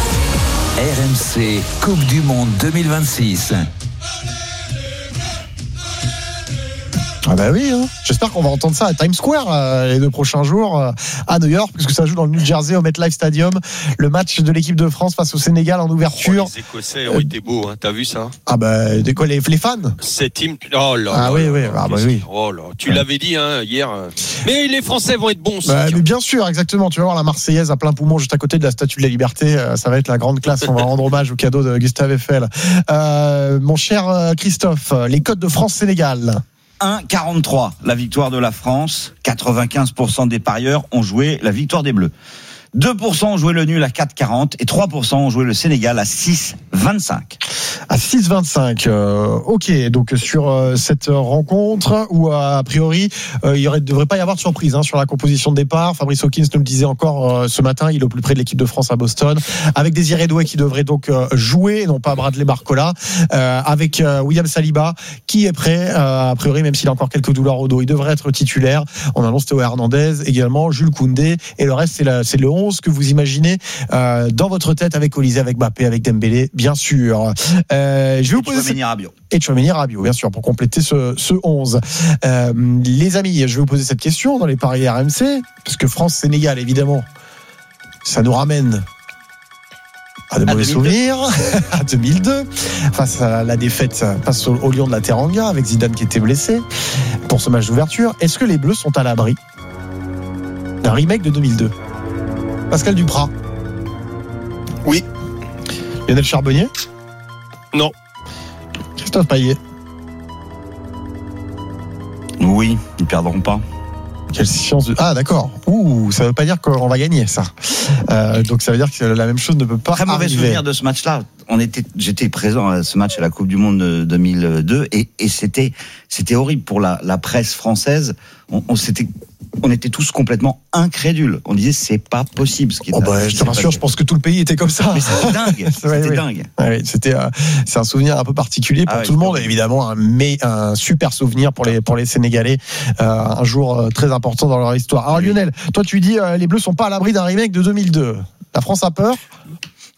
R M C Coupe du Monde deux mille vingt-six. Ah bah oui, hein. J'espère qu'on va entendre ça à Times Square euh, les deux prochains jours euh, à New York, puisque ça joue dans le New Jersey au MetLife Stadium, le match de l'équipe de France face au Sénégal en ouverture. Oh, les Écossais ont euh, été beaux, hein. T'as vu ça? Ah bah de quoi les, les fans? Cette team, oh là. Ah là, oui là, oui, là, ah bah oui. Oh là, tu ouais. l'avais dit hein, hier. Mais les Français vont être bons aussi. Bah, mais bien sûr, exactement. Tu vas voir la Marseillaise à plein poumon juste à côté de la Statue de la Liberté. Euh, ça va être la grande classe. On va rendre hommage au cadeau de Gustave Eiffel. Euh, mon cher Christophe, les codes de France-Sénégal. un virgule quarante-trois, la victoire de la France. quatre-vingt-quinze pour cent des parieurs ont joué la victoire des Bleus. deux pour cent ont joué le nul à quatre virgule quarante et trois pour cent ont joué le Sénégal à six virgule vingt-cinq. À six virgule vingt-cinq, euh, ok. Donc sur euh, cette rencontre où a priori euh, il ne devrait pas y avoir de surprise hein, sur la composition de départ. Fabrice Hawkins nous le disait encore euh, ce matin, il est au plus près de l'équipe de France à Boston, avec Désiré Doué qui devrait donc euh, jouer, non pas Bradley Barcola, euh, avec euh, William Saliba qui est prêt, euh, a priori même s'il a encore quelques douleurs au dos, il devrait être titulaire. On annonce Théo Hernandez également, Jules Koundé, et le reste c'est, la, c'est le onze que vous imaginez euh, dans votre tête, avec Olysée, avec Mbappé, avec Dembélé, bien sûr. Euh, je vais vous poser Tchouaméni Rabiot. Et Tchouaméni Rabiot, bien sûr, pour compléter ce, ce onze. Euh, les amis, je vais vous poser cette question dans les paris R M C, parce que France-Sénégal, évidemment, ça nous ramène à de mauvais souvenirs, à deux mille deux, face à la défaite face au, au Lion de la Teranga, avec Zidane qui était blessé pour ce match d'ouverture. Est-ce que les Bleus sont à l'abri d'un remake de deux mille deux? Pascal Duprat? Oui. Lionel Charbonnier? Non. Christophe Payet? Oui, ils ne perdront pas. Quelle science de... Ah d'accord. Ouh, ça veut pas dire qu'on va gagner ça. Euh, donc ça veut dire que la même chose ne peut pas Très mauvais arriver. souvenir de ce match-là. On était, j'étais présent à ce match à la Coupe du Monde de deux mille deux et, et c'était, c'était horrible pour la, la presse française. On, on s'était, on était tous complètement incrédules. On disait c'est pas possible. Ce qui oh bah, je te rassure, je pense que tout le pays était comme ça. Mais c'était dingue. C'était ouais, dingue. Ouais, c'était, euh, c'est un souvenir un peu particulier pour ah, tout ouais, le monde. Évidemment, un, mais un super souvenir pour les pour les Sénégalais. Euh, un jour euh, très important dans leur histoire. Alors oui. Lionel, toi tu dis euh, les Bleus sont pas à l'abri d'un remake de deux mille deux. La France a peur?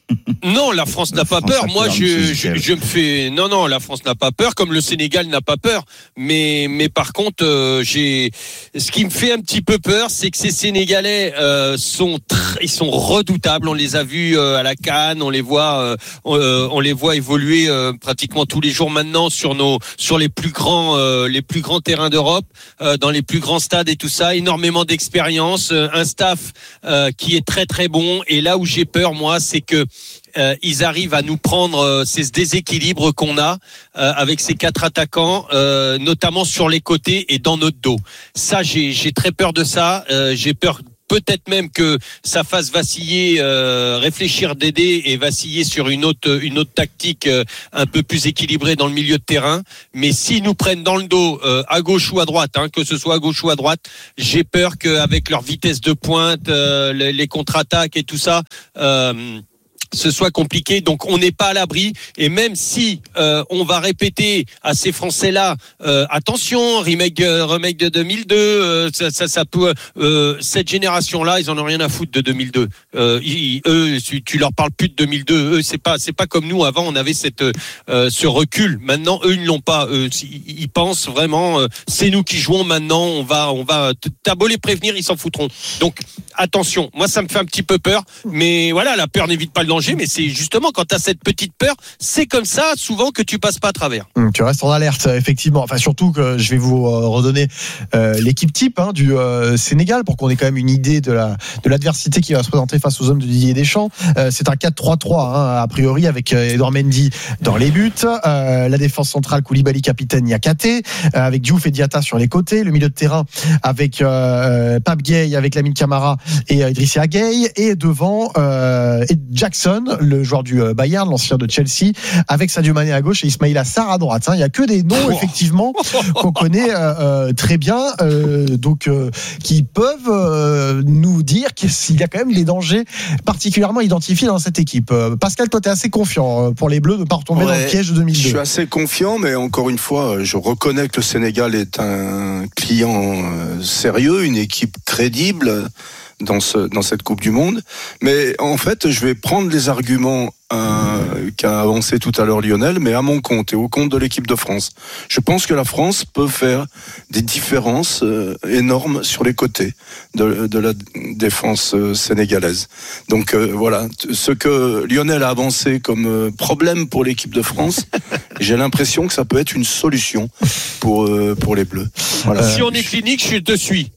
Non, la France n'a pas peur. Moi, je, je, je me fais. Non, non, la France n'a pas peur, comme le Sénégal n'a pas peur. Mais, mais par contre, euh, j'ai. Ce qui me fait un petit peu peur, c'est que ces Sénégalais euh, sont, tr... ils sont redoutables. On les a vus euh, à la CAN, on les voit, euh, on, euh, on les voit évoluer euh, pratiquement tous les jours maintenant sur nos, sur les plus grands, euh, les plus grands terrains d'Europe, euh, dans les plus grands stades et tout ça. Énormément d'expérience, euh, un staff euh, qui est très très bon. Et là où j'ai peur, moi, c'est que Euh, ils arrivent à nous prendre euh, ces déséquilibres qu'on a euh, avec ces quatre attaquants, euh, notamment sur les côtés et dans notre dos. Ça, j'ai, j'ai très peur de ça. Euh, j'ai peur peut-être même que ça fasse vaciller, euh, réfléchir Dédé et vaciller sur une autre, une autre tactique euh, un peu plus équilibrée dans le milieu de terrain. Mais s'ils nous prennent dans le dos, euh, à gauche ou à droite, hein, que ce soit à gauche ou à droite, j'ai peur qu'avec leur vitesse de pointe, euh, les, les contre-attaques et tout ça, euh, ce soit compliqué, donc on n'est pas à l'abri. Et même si euh, on va répéter à ces Français-là, euh, attention, remake, euh, remake de deux mille deux, euh, ça, ça, ça peut. Euh, cette génération-là, ils en ont rien à foutre de deux mille deux. Euh, ils, eux, tu, tu leur parles plus de deux mille deux. Eux, c'est pas, c'est pas comme nous avant. On avait cette, euh, ce recul. Maintenant, eux, ils ne l'ont pas. Eux, ils, ils pensent vraiment, euh, c'est nous qui jouons maintenant. On va, on va. T'as beau les prévenir, ils s'en foutront. Donc attention. Moi, ça me fait un petit peu peur, mais voilà, la peur n'évite pas le danger. Mais c'est justement quand tu as cette petite peur, c'est comme ça souvent que tu passes pas à travers. Hum, tu restes en alerte, effectivement. Enfin, surtout que je vais vous euh, redonner euh, l'équipe type hein, du euh, Sénégal pour qu'on ait quand même une idée de la de l'adversité qui va se présenter face aux hommes de Didier Deschamps. Euh, c'est un quatre trois trois hein, a priori avec euh, Edouard Mendy dans les buts, euh, la défense centrale Koulibaly capitaine Niakhaté, euh, avec Diouf et Diatta sur les côtés, le milieu de terrain avec euh, Pape Gueye, avec Lamine Camara et euh, Idrissa Gueye, et devant euh, et Jackson, le joueur du Bayern, l'ancien de Chelsea, avec Sadio Mané à gauche et Ismaïla Sarr à droite. Il n'y a que des noms, effectivement, qu'on connaît euh, très bien, euh, donc euh, qui peuvent euh, nous dire qu'il y a quand même des dangers particulièrement identifiés dans cette équipe. Euh, Pascal, toi, tu es assez confiant pour les Bleus de ne pas retomber ouais, dans le piège de deux mille deux. Je suis assez confiant, mais encore une fois, je reconnais que le Sénégal est un client sérieux, une équipe crédible dans ce dans cette Coupe du Monde, mais en fait je vais prendre les arguments euh, qu'a avancé tout à l'heure Lionel, mais à mon compte et au compte de l'équipe de France. Je pense que la France peut faire des différences euh, énormes sur les côtés de, de la défense euh, sénégalaise. Donc euh, voilà, ce que Lionel a avancé comme euh, problème pour l'équipe de France, j'ai l'impression que ça peut être une solution pour euh, pour les Bleus. Voilà. Si on est clinique, je te suis.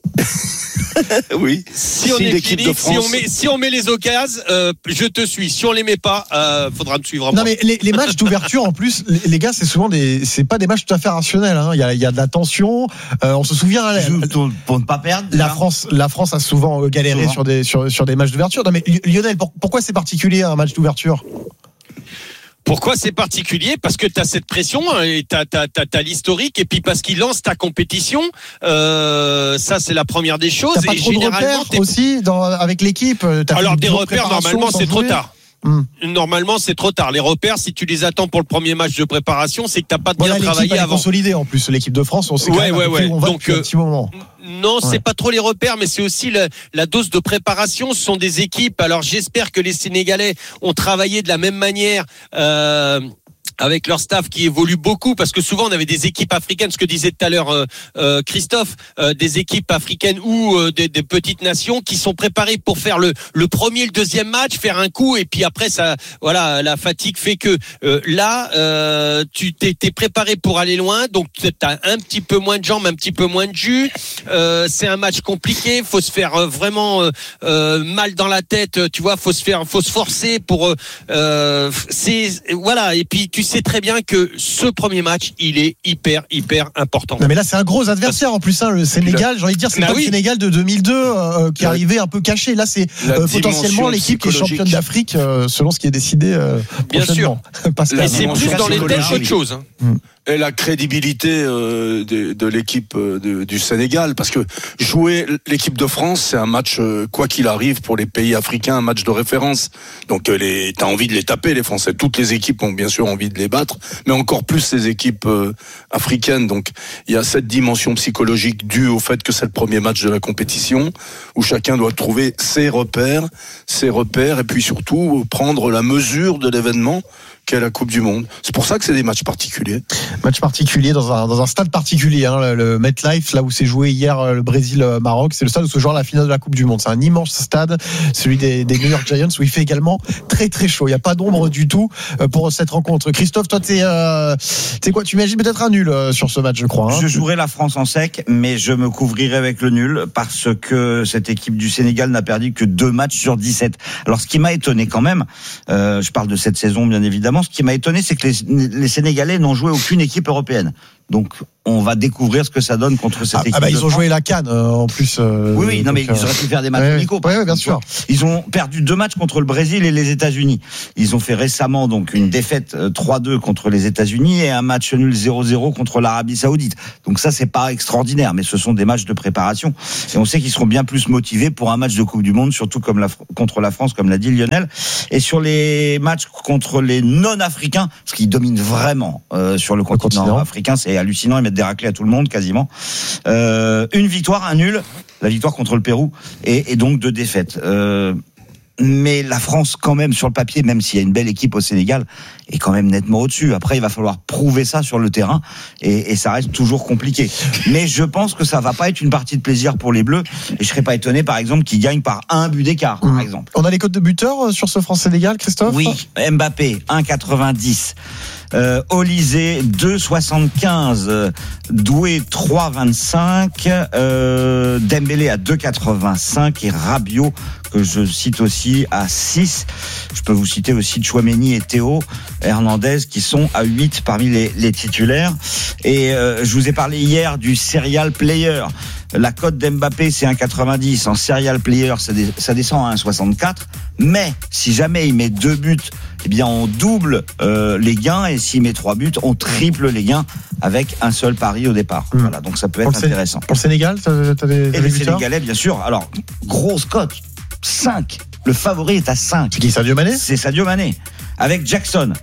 Oui. Si on si est clinique, France... si on met si on met les occasions, euh, je te suis. Si on les met pas, euh, faudra me suivre. Non mais les, les matchs d'ouverture en plus, les, les gars, c'est souvent des, c'est pas des matchs tout à fait rationnels. Hein. Il y a, il y a de la tension. Euh, on se souvient hein, pour ne pas perdre. La France, la France a souvent galéré souvent. sur des sur sur des matchs d'ouverture. Non mais Lionel, pour, pourquoi c'est particulier un match d'ouverture? Pourquoi c'est particulier? Parce que tu as cette pression et tu as l'historique, et puis parce qu'il lance ta compétition. Euh, ça, c'est la première des choses. T'as pas et trop de repères aussi dans, avec l'équipe? Alors des repères, normalement, c'est trop tard. Hum. Normalement, c'est trop tard. Les repères, si tu les attends pour le premier match de préparation, c'est que t'as pas bien voilà, travaillé avant. Consolidé en plus, l'équipe de France, on sait ouais, quand ouais, même ouais. où on va Donc, depuis un petit moment. Non, c'est ouais. pas trop les repères, mais c'est aussi le, la dose de préparation. Ce sont des équipes. Alors, j'espère que les Sénégalais ont travaillé de la même manière. Euh, avec leur staff qui évolue beaucoup, parce que souvent on avait des équipes africaines, ce que disait tout à l'heure euh, euh, Christophe, euh, des équipes africaines ou euh, des, des petites nations qui sont préparées pour faire le, le premier, le deuxième match, faire un coup, et puis après ça, voilà, la fatigue fait que euh, là, euh, tu t'es, t'es préparé pour aller loin, donc t'as un petit peu moins de jambes, un petit peu moins de jus. Euh, c'est un match compliqué, faut se faire euh, vraiment euh, euh, mal dans la tête, tu vois, faut se faire, faut se forcer pour, euh, c'est voilà, et puis tu sais très bien que ce premier match, il est hyper, hyper important. Non mais là, c'est un gros adversaire en plus, hein, le Sénégal. J'ai envie de dire, c'est bah pas oui. le Sénégal de deux mille deux euh, qui est arrivé un peu caché. Là, c'est euh, potentiellement l'équipe qui est championne d'Afrique, euh, selon ce qui est décidé euh, bien sûr. Pascal. Et c'est plus dans les têtes qu'autre chose. Hein. Et la crédibilité euh, de, de l'équipe euh, de, du Sénégal, parce que jouer l'équipe de France, c'est un match, euh, quoi qu'il arrive, pour les pays africains, un match de référence. Donc euh, les, t'as envie de les taper, les Français. Toutes les équipes ont bien sûr envie de les battre, mais encore plus les équipes euh, africaines. Donc il y a cette dimension psychologique due au fait que c'est le premier match de la compétition, où chacun doit trouver ses repères, ses repères, et puis surtout prendre la mesure de l'événement qu'est la Coupe du Monde. C'est pour ça que c'est des matchs particuliers. Match particulier dans un, dans un stade particulier, hein, le, le MetLife, là où s'est joué hier le Brésil-Maroc. C'est le stade où se joue la finale de la Coupe du Monde. C'est un immense stade, celui des, des New York Giants, où il fait également très très chaud. Il n'y a pas d'ombre du tout pour cette rencontre. Christophe, toi, t'es, euh, t'es quoi? Tu imagines peut-être un nul sur ce match, je crois. Hein. Je jouerai la France en sec, mais je me couvrirai avec le nul parce que cette équipe du Sénégal n'a perdu que deux matchs sur dix-sept. Alors, ce qui m'a étonné quand même, euh, je parle de cette saison, bien évidemment. Ce qui m'a étonné, c'est que les, les Sénégalais n'ont joué aucune équipe européenne. Donc, on va découvrir ce que ça donne contre cette ah, équipe. Ah bah ils ont joué la CAN euh, en plus. Euh, oui, oui, non mais euh, ils auraient pu faire des matchs ouais, amicaux. Oui, ouais, bien sûr. Ils ont perdu deux matchs contre le Brésil et les États-Unis. Ils ont fait récemment donc une défaite trois deux contre les États-Unis et un match nul zéro zéro contre l'Arabie Saoudite. Donc ça, c'est pas extraordinaire, mais ce sont des matchs de préparation. Et on sait qu'ils seront bien plus motivés pour un match de Coupe du Monde, surtout comme la, contre la France, comme l'a dit Lionel. Et sur les matchs contre les non-africains, parce qu'ils dominent vraiment euh, sur le continent, le continent africain, c'est hallucinant. Ils mettent des raclés à tout le monde quasiment. Euh, une victoire, un nul, la victoire contre le Pérou et, et donc deux défaites. Euh, mais la France, quand même, sur le papier, même s'il y a une belle équipe au Sénégal, est quand même nettement au-dessus. Après, il va falloir prouver ça sur le terrain et, et ça reste toujours compliqué. Mais je pense que ça va pas être une partie de plaisir pour les Bleus et je serais pas étonné, par exemple, qu'ils gagnent par un but d'écart, par exemple. On a les codes de buteurs sur ce France-Sénégal, Christophe? Oui, Mbappé, un virgule quatre-vingt-dix. Euh, Olysée deux virgule soixante-quinze, Doué trois virgule vingt-cinq, euh, Dembélé à deux virgule quatre-vingt-cinq et Rabiot, que je cite aussi, à six. Je peux vous citer aussi Tchouaméni et Théo Hernandez qui sont à huit parmi les, les titulaires. Et euh, je vous ai parlé hier du serial player. La cote d'Mbappé, c'est un virgule quatre-vingt-dix. En serial player, ça, dé, ça descend à un virgule soixante-quatre. Mais si jamais il met deux buts, eh bien on double euh, les gains. Et s'il met trois buts, on triple les gains avec un seul pari au départ. Mmh. Voilà, donc ça peut être pour intéressant. Pour le Sénégal, t'as, t'as des, et les Sénégalais, bien sûr. Alors, grosse cote, cinq. Le favori est à cinq. C'est qui, Sadio Mané? C'est Sadio Mané. Avec Jackson.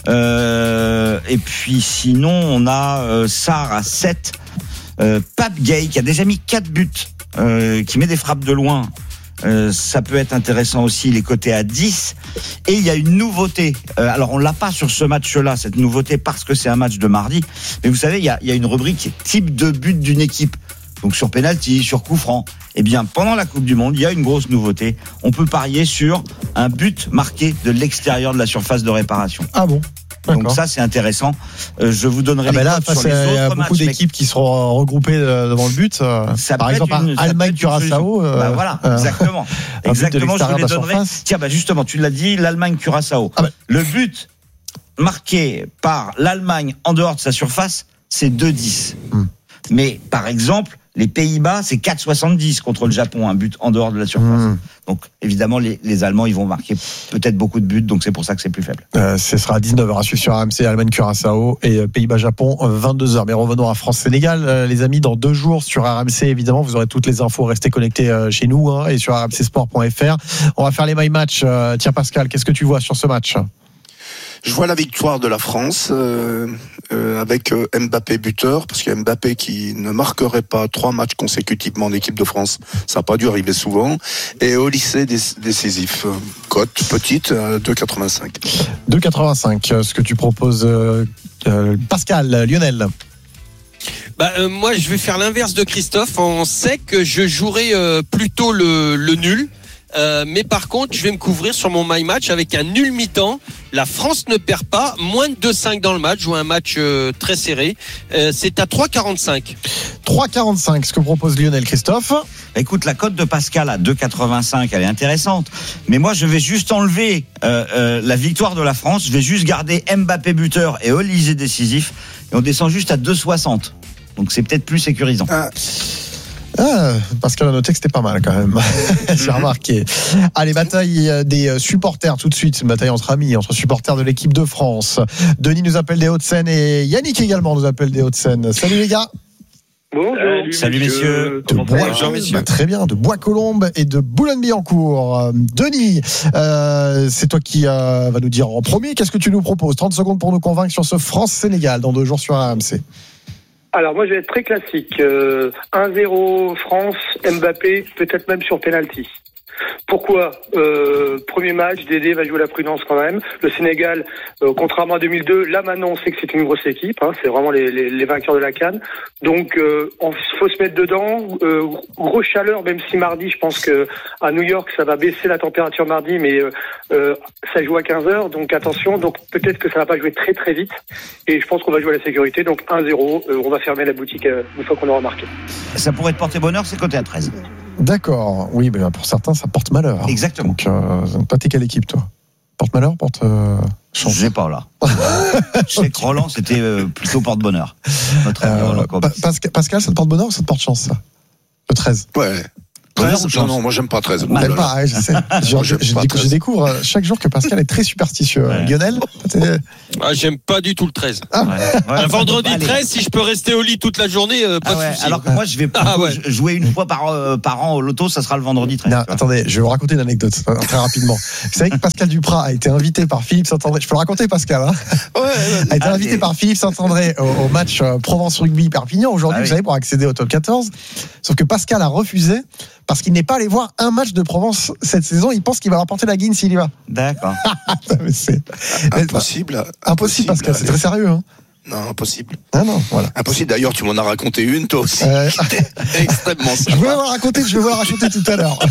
Euh, et puis sinon, on a euh, Sarr à sept. Euh, Pape Gueye qui a déjà mis quatre buts, euh, qui met des frappes de loin. Euh, ça peut être intéressant aussi, les cotés à dix. Et il y a une nouveauté. Euh, alors on l'a pas sur ce match-là, cette nouveauté, parce que c'est un match de mardi. Mais vous savez, il y a, il y a une rubrique type de but d'une équipe. Donc sur penalty, sur coup franc. Eh bien, pendant la Coupe du Monde, il y a une grosse nouveauté. On peut parier sur un but marqué de l'extérieur de la surface de réparation. Ah bon? Donc ça, c'est intéressant. Euh, je vous donnerai ah les ben là, codes sur les autres matchs. Il y a beaucoup d'équipes qui seront regroupées devant le but. Ça Par exemple, une, Allemagne Curaçao. Euh, bah voilà, exactement. Euh, exactement, je vous les donnerai. Tiens, bah justement, tu l'as dit, l'Allemagne Curaçao. Ah ben. Le but marqué par l'Allemagne en dehors de sa surface, c'est deux dix. Hum. Mais par exemple, les Pays-Bas, c'est quatre soixante-dix contre le Japon, un but en dehors de la surface. Mmh. Donc, évidemment, les, les Allemands, ils vont marquer peut-être beaucoup de buts, donc c'est pour ça que c'est plus faible. Euh, ce sera à dix-neuf heures à suivre sur R M C, Allemagne-Curaçao et euh, Pays-Bas-Japon, euh, vingt-deux heures. Mais revenons à France-Sénégal, euh, les amis, dans deux jours sur R M C, évidemment, vous aurez toutes les infos. Restez connectés euh, chez nous hein, et sur r m c sport point f r. On va faire les my match. Euh, tiens, Pascal, qu'est-ce que tu vois sur ce match ? Je vois la victoire de la France euh, euh, avec euh, Mbappé buteur, parce qu'il y a Mbappé qui ne marquerait pas trois matchs consécutivement en équipe de France. Ça n'a pas dû arriver souvent. Et au lycée décisif, cote petite, euh, deux virgule quatre-vingt-cinq. deux virgule quatre-vingt-cinq, ce que tu proposes, euh, euh, Pascal, Lionel. Bah, euh, moi, je vais faire l'inverse de Christophe. On sait que je jouerai euh, plutôt le, le nul. Euh, mais par contre, je vais me couvrir sur mon my match avec un nul mi-temps. La France ne perd pas, moins de deux virgule cinq dans le match, ou un match euh, très serré. Euh, c'est à trois virgule quarante-cinq. trois virgule quarante-cinq, ce que propose Lionel. Christophe. Écoute, la cote de Pascal à deux virgule quatre-vingt-cinq, elle est intéressante. Mais moi, je vais juste enlever euh, euh, la victoire de la France. Je vais juste garder Mbappé buteur et Olysée décisif. Et on descend juste à deux virgule soixante. Donc c'est peut-être plus sécurisant. Ah. Ah, Pascal a noté que c'était pas mal quand même. J'ai remarqué. Allez, bataille des supporters tout de suite. Une bataille entre amis, entre supporters de l'équipe de France. Denis nous appelle des Hauts-de-Seine et Yannick également nous appelle des Hauts-de-Seine. Salut les gars. Bonjour. Salut, Salut messieurs. De Bois, bah, très bien, de Bois-Colombes et de Boulogne-Billancourt. Euh, Denis, euh, c'est toi qui euh, va nous dire en premier. Qu'est-ce que tu nous proposes? trente secondes pour nous convaincre sur ce France-Sénégal dans deux jours sur R M C. Alors moi je vais être très classique. Euh, un zéro France, Mbappé, peut-être même sur penalty. Pourquoi euh, Premier match, Dédé va jouer la prudence quand même. Le Sénégal, euh, contrairement à deux mille deux, là maintenant on sait que c'est une grosse équipe. Hein, c'est vraiment les, les, les vainqueurs de la CAN. Donc euh, on faut se mettre dedans. Euh, grosse chaleur, même si mardi, je pense que à New York ça va baisser la température mardi, mais euh, euh, ça joue à quinze heures, donc attention. Donc peut-être que ça va pas jouer très très vite. Et je pense qu'on va jouer à la sécurité. Donc un zéro, euh, on va fermer la boutique euh, une fois qu'on aura marqué. Ça pourrait te porter bonheur, c'est côté à treize. D'accord, oui, mais pour certains, ça porte malheur. Exactement. Donc, euh, toi, t'es quelle équipe, toi? Porte malheur, porte euh, chance? Je sais pas, là. Je sais que Roland, c'était euh, plutôt porte-bonheur. Notre ami euh, Roland pa- Pascal, Pascal, ça te porte bonheur ou ça te porte chance, ça? Le treize? Ouais. treize, non, non, moi j'aime pas treize. Bah, j'aime pas, ouais, je sais. Je, je, je, découvre, je découvre chaque jour que Pascal est très superstitieux. Ouais. Lionel, ah, j'aime pas du tout le treize. Ah. Ouais. Ouais, un vendredi allez. treize, si je peux rester au lit toute la journée, euh, pas ah ouais, de souci. Alors que moi, je vais ah ouais. jouer une fois par, euh, par an au loto, ça sera le vendredi treize. Non, attendez, je vais vous raconter une anecdote euh, très rapidement. Vous savez que Pascal Duprat a été invité par Philippe Saint-André. Je peux le raconter, Pascal, hein ouais, ouais, a été invité par Philippe Saint-André au, au match euh, Provence Rugby Perpignan aujourd'hui, ah, vous oui. savez, pour accéder au top quatorze. Sauf que Pascal a refusé parce qu'il n'est pas allé voir un match de Provence cette saison. Il pense qu'il va remporter la guine s'il y va. D'accord. c'est impossible. Impossible, impossible Pascal, c'est très sérieux. Hein. Non, impossible. Ah non, voilà. Impossible. D'ailleurs, tu m'en as raconté une, toi aussi. Euh... Extrêmement sympa. Je vais vous raconter, je vais vous la raconter tout à l'heure.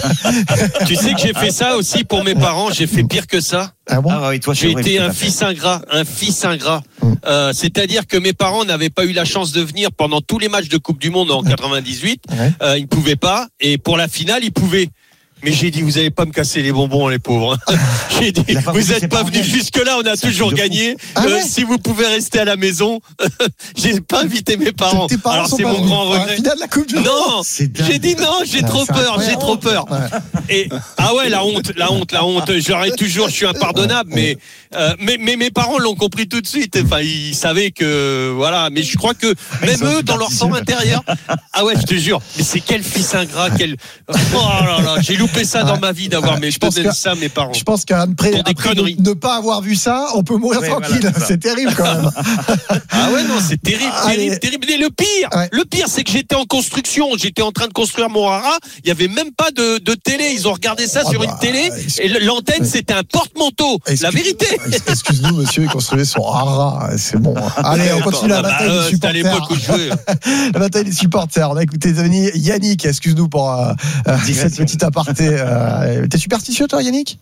Tu sais que j'ai fait ça aussi pour mes parents. J'ai fait pire que ça. Ah bon ah oui, toi, j'ai été un fils ingrat, un fils ingrat. Hum. Euh, c'est-à-dire que mes parents n'avaient pas eu la chance de venir pendant tous les matchs de Coupe du Monde en quatre-vingt-dix-huit. Ouais. Euh, ils ne pouvaient pas. Et pour la finale, ils pouvaient. Mais j'ai dit, vous n'allez pas me casser les bonbons, les pauvres. J'ai dit, vous n'êtes pas venus jusque-là, on a toujours gagné. Ah ouais. euh, si vous pouvez rester à la maison, j'ai pas invité mes parents. parents Alors c'est mon venus. grand regret. De la coupe du non, j'ai dit non, j'ai ah, trop peur, j'ai trop peur. Ouais. Et ah ouais, la honte, la honte, la honte. J'aurais toujours, je suis impardonnable, mais euh, mais mais mes parents l'ont compris tout de suite. Enfin, ils savaient que voilà. Mais je crois que même eux, dans leur fort intérieur, ah ouais, je te jure. Mais c'est quel fils ingrat, quel. Oh là là, j'ai loupé ça ah, dans ma vie d'avoir ah, mes je pense que, ça mes parents. Je pense qu'après ne, ne pas avoir vu ça, on peut mourir oui, tranquille. Voilà, c'est terrible quand même. Ah ouais non, c'est terrible, terrible, terrible. Et le pire, ouais. le pire, c'est que j'étais en construction, j'étais en train de construire mon haras. Il y avait même pas de, de télé. Ils ont regardé ça ah sur bah, une télé et l'antenne ouais. c'était un porte-manteau. Excuse, la vérité. Excuse-nous, monsieur, il construisait son haras. C'est bon. Allez, on continue la bataille bah, des supporters. À l'époque où je jouais. La bataille des supporters. On a écouté Denis, Yannick. Excuse-nous pour euh, cette petite aparté. Euh, t'es superstitieux, toi, Yannick?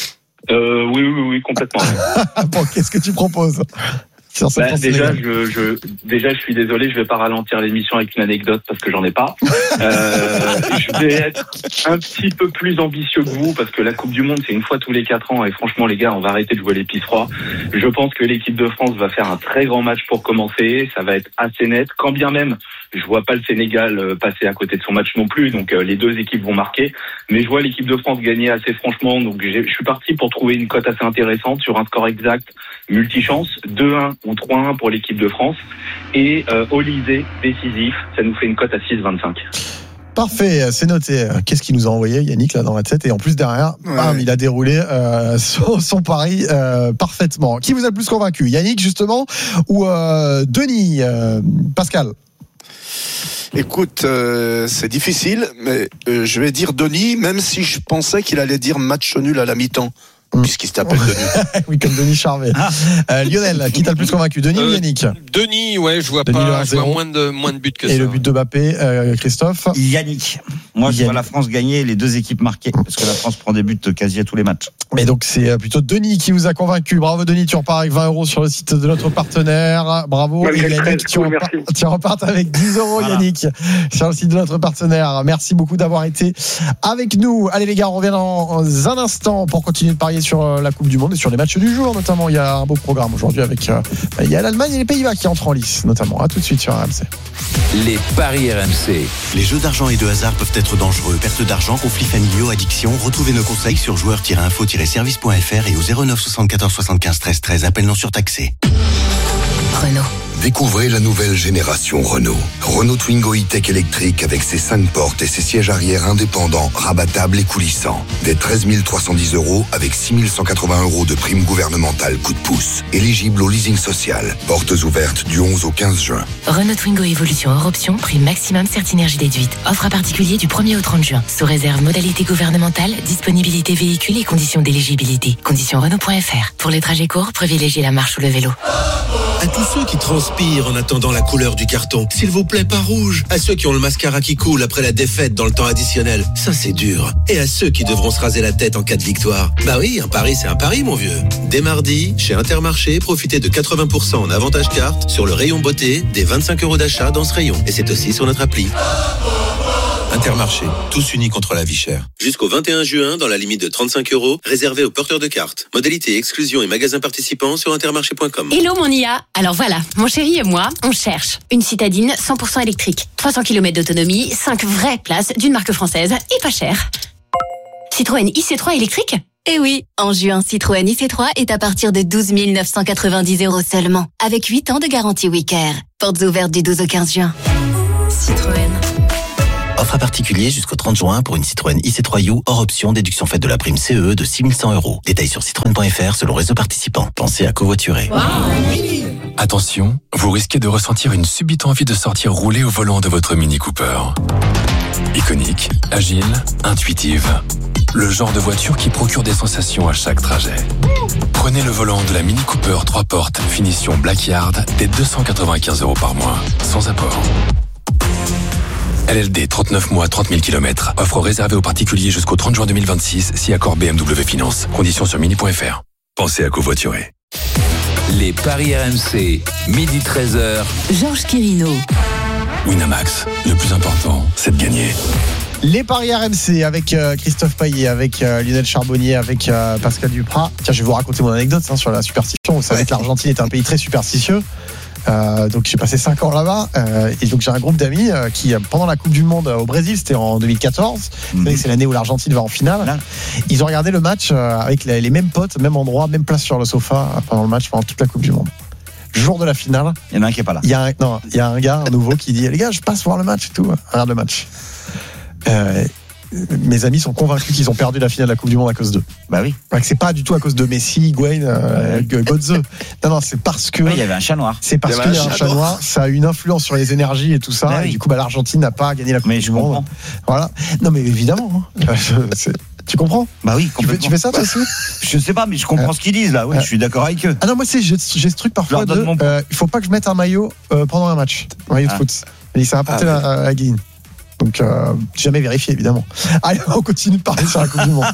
euh, Oui, oui, oui, complètement. Bon, qu'est-ce que tu proposes? Bah, déjà, je, je, déjà, je suis désolé, je vais pas ralentir l'émission avec une anecdote parce que j'en ai pas. Euh, je vais être un petit peu plus ambitieux que vous parce que la Coupe du Monde, c'est une fois tous les quatre ans et franchement, les gars, on va arrêter de jouer les pistes froids. Je pense que l'équipe de France va faire un très grand match pour commencer. Ça va être assez net. Quand bien même, je vois pas le Sénégal passer à côté de son match non plus. Donc, euh, les deux équipes vont marquer. Mais je vois l'équipe de France gagner assez franchement. Donc, j'ai, je suis parti pour trouver une cote assez intéressante sur un score exact multichance. deux un ou trois un pour l'équipe de France et euh, Olysée décisif, ça nous fait une cote à six vingt-cinq. Parfait, c'est noté. Qu'est-ce qu'il nous a envoyé, Yannick, là, dans la tête? Et en plus, derrière, ouais. bam, il a déroulé euh, son, son pari euh, parfaitement. Qui vous a le plus convaincu, Yannick, justement, ou euh, Denis, euh, Pascal? Écoute, euh, c'est difficile, mais euh, je vais dire Denis, même si je pensais qu'il allait dire match nul à la mi-temps. Puisqu'il s'appelle Denis. Oui, comme Denis Charvet. Ah. Euh, Lionel, qui t'a le plus convaincu, Denis euh, ou Yannick? Denis, ouais, je vois Denis pas, je vois moins de, moins de buts que et ça. Et le but de Mbappé, euh, Christophe? Yannick. Moi, je Yannick. vois la France gagner et les deux équipes marquées, parce que la France prend des buts quasi à tous les matchs. Mais donc, c'est plutôt Denis qui vous a convaincu. Bravo, Denis, tu repars avec vingt euros sur le site de notre partenaire. Bravo. Et Yannick, tu, repars, tu repars avec dix euros, voilà. Yannick, sur le site de notre partenaire. Merci beaucoup d'avoir été avec nous. Allez, les gars, on revient dans un instant pour continuer de parier parier sur euh, la Coupe du Monde et sur les matchs du jour, notamment. Il y a un beau programme aujourd'hui avec. Euh, il y a l'Allemagne et les Pays-Bas qui entrent en lice, notamment. À tout de suite sur R M C. Les paris R M C. Les jeux d'argent et de hasard peuvent être dangereux. Perte d'argent, conflits familiaux, addiction. Retrouvez nos conseils sur joueurs tiret info tiret service point f r et au zéro neuf soixante-quatorze soixante-quinze treize treize. Appel non surtaxé. Renault. Découvrez la nouvelle génération Renault. Renault Twingo e-Tech électrique avec ses cinq portes et ses sièges arrière indépendants, rabattables et coulissants. Dès treize mille trois cent dix euros avec six mille cent quatre-vingts euros de prime gouvernementale coup de pouce. Éligible au leasing social. Portes ouvertes du onze au quinze juin. Renault Twingo Evolution hors option, prime maximum Certinergie déduite. Offre à particulier du premier au trente juin. Sous réserve modalité gouvernementale, disponibilité véhicule et conditions d'éligibilité. Conditions Renault point f r. Pour les trajets courts, privilégiez la marche ou le vélo. À tous ceux qui transpirent en attendant la couleur du carton, s'il vous plaît, pas rouge. À ceux qui ont le mascara qui coule après la défaite dans le temps additionnel, ça c'est dur. Et à ceux qui devront se raser la tête en cas de victoire. Bah oui, un pari c'est un pari, mon vieux. Dès mardi, chez Intermarché, profitez de quatre-vingts pour cent en avantage carte sur le rayon beauté des vingt-cinq euros d'achat dans ce rayon. Et c'est aussi sur notre appli. Intermarché, tous unis contre la vie chère. Jusqu'au vingt et un juin, dans la limite de trente-cinq euros, réservé aux porteurs de cartes. Modalité, exclusion et magasins participants sur intermarché point com. Hello mon I A. Alors voilà, mon chéri et moi, on cherche une citadine cent pour cent électrique, trois cents kilomètres d'autonomie, cinq vraies places d'une marque française et pas cher. Citroën I C trois électrique ? Eh oui, en juin, Citroën I C trois est à partir de douze mille neuf cent quatre-vingt-dix euros seulement, avec huit ans de garantie Wicare. Portes ouvertes du douze au quinze juin. Citroën. Offre à particulier jusqu'au trente juin pour une Citroën I C trois U hors option, déduction faite de la prime C E E de six mille cent euros. Détails sur citroën point f r selon réseau participant. Pensez à covoiturer. Wow. Attention, vous risquez de ressentir une subite envie de sortir rouler au volant de votre Mini Cooper. Iconique, agile, intuitive. Le genre de voiture qui procure des sensations à chaque trajet. Prenez le volant de la Mini Cooper trois portes, finition Black Yard, dès deux cent quatre-vingt-quinze euros par mois, sans apport. L L D, trente-neuf mois, trente mille kilomètres. Offre réservée aux particuliers jusqu'au trente juin deux mille vingt-six, si accord B M W Finance. Conditions sur mini point f r. Pensez à covoiturer. Les paris R M C, midi treize heures. Georges Quirino. Winamax, le plus important, c'est de gagner. Les paris R M C avec euh, Christophe Payet, avec euh, Lionel Charbonnier, avec euh, Pascal Duprat. Tiens, je vais vous raconter mon anecdote hein, sur la superstition. Vous savez ouais. que l'Argentine est un pays très superstitieux. Euh, donc j'ai passé cinq ans là-bas euh, et donc j'ai un groupe d'amis euh, qui pendant la Coupe du Monde au Brésil, c'était en deux mille quatorze, mmh. c'est l'année où l'Argentine va en finale, là. Ils ont regardé le match euh, avec les, les mêmes potes, même endroit, même place sur le sofa euh, pendant le match, pendant toute la Coupe du Monde. Jour de la finale, il y en a un qui est pas là. Il y a un, non, il y a un gars, un nouveau qui dit les gars, je passe voir le match et tout, regarde le match. Euh, mes amis sont convaincus qu'ils ont perdu la finale de la Coupe du Monde à cause d'eux. Bah oui. Ouais, c'est pas du tout à cause de Messi, Higuaín, euh, Götze. Non, non, c'est parce que. Ouais, il y avait un chat noir. C'est parce qu'il y a un chat noir. noir. Ça a une influence sur les énergies et tout ça. Bah et oui. Du coup, bah, l'Argentine n'a pas gagné la Coupe mais du je Monde. Comprends. Voilà. Non, mais évidemment. Hein. Tu comprends ? Bah oui. Tu fais, tu fais ça toi aussi ? Je sais pas, mais je comprends euh, ce qu'ils disent là. Oui, euh, je suis d'accord avec eux. Ah non, moi c'est j'ai, j'ai ce truc parfois de. Euh, il faut pas que je mette un maillot euh, pendant un match, un maillot ah. de foot. Et ça a apporté ah, à, à Guine. Donc, euh, jamais vérifié, évidemment. Allez, on continue de parler sur la Coupe du Monde.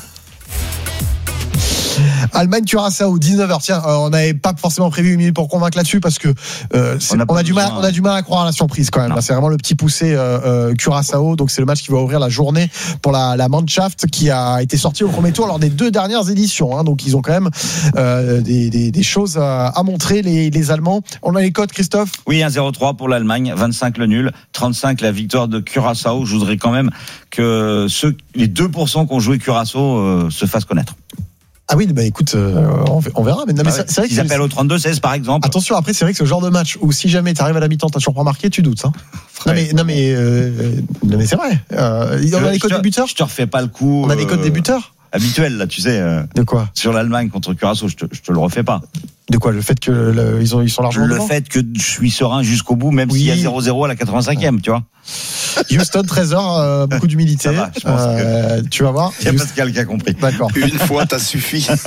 Allemagne Curaçao dix-neuf heures. Tiens, euh, on n'avait pas forcément prévu une minute pour convaincre là-dessus parce que euh, on, a, on a du mal, on a du mal à croire à la surprise quand même. Là, c'est vraiment le petit poussé euh, euh, Curaçao. Donc c'est le match qui va ouvrir la journée pour la, la Mannschaft qui a été sortie au premier tour lors des deux dernières éditions. Hein. Donc ils ont quand même euh, des, des, des choses à, à montrer les, les Allemands. On a les codes, Christophe ? Oui, un zéro trois pour l'Allemagne, vingt-cinq le nul, trente-cinq la victoire de Curaçao. Je voudrais quand même que ceux, les deux pour cent qui ont joué Curaçao euh, se fassent connaître. Ah oui, bah écoute, euh, on verra. Mais, non, mais ah c'est, ouais, c'est vrai qu'ils appellent au trente-deux seize par exemple. Attention, après c'est vrai que ce genre de match où si jamais tu arrives à la mi-temps, t'as toujours pas marqué, tu doutes. Hein. Non mais non mais euh, non mais c'est vrai. Euh, on a les codes débuteurs. Je te refais pas le coup. On a les codes débuteurs. Habituel là, tu sais. Euh, de quoi ? Sur l'Allemagne contre Curaçao, je te, je te le refais pas. De quoi ? Le fait que le, ils ont ils sont largement le devant ? fait que je suis serein jusqu'au bout, même oui. s'il y a zéro zéro à la quatre-vingt-cinquième, ouais. tu vois. Houston, treize heures, euh, beaucoup d'humilité. Ça va, je pense euh, que... Tu vas voir. Il y a Pascal qui a compris. D'accord. Une fois, t'as suffi. Ouais.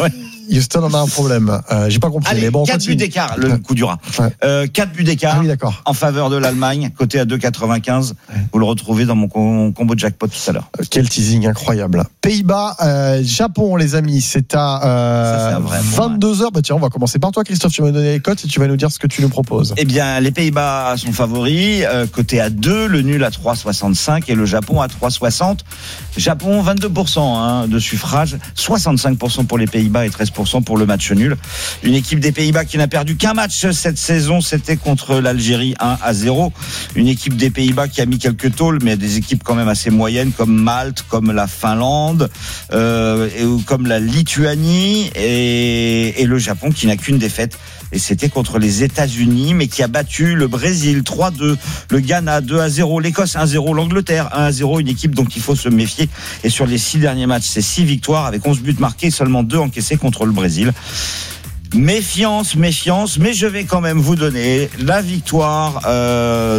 Houston en a un problème. Euh, j'ai pas compris. Allez, mais bon, quatre buts d'écart, le coup du rat. Ouais. Euh, quatre buts d'écart. Ah oui, d'accord. En faveur de l'Allemagne, côté à deux virgule quatre-vingt-quinze. Ouais. Vous le retrouvez dans mon combo de jackpot tout à l'heure. Euh, quel teasing incroyable. Pays-Bas, euh, Japon, les amis, c'est à, euh, Ça, c'est vingt-deux heures. Bah tiens, on va commencer par toi, Christophe. Tu vas nous donner les cotes et tu vas nous dire ce que tu nous proposes. Eh bien, les Pays-Bas sont favoris. Euh, côté à deux, le nul à trois virgule soixante-cinq et le Japon à trois virgule soixante. Japon, vingt-deux pour cent hein, de suffrage, soixante-cinq pour cent pour les Pays-Bas et treize pour cent pour le match nul. Une équipe des Pays-Bas qui n'a perdu qu'un match cette saison, c'était contre l'Algérie un à zéro. Une équipe des Pays-Bas qui a mis quelques tôles, mais des équipes quand même assez moyennes comme Malte, comme la Finlande, euh, et, comme la Lituanie et, et le Japon qui n'a qu'une défaite. Et c'était contre les États-Unis, mais qui a battu le Brésil trois deux, le Ghana deux à zéro, l'Écosse un à zéro, l'Angleterre un à zéro, une équipe dont il faut se méfier. Et sur les six derniers matchs, c'est six victoires avec onze buts marqués, seulement deux encaissés contre le Brésil. Méfiance, méfiance, mais je vais quand même vous donner la victoire euh,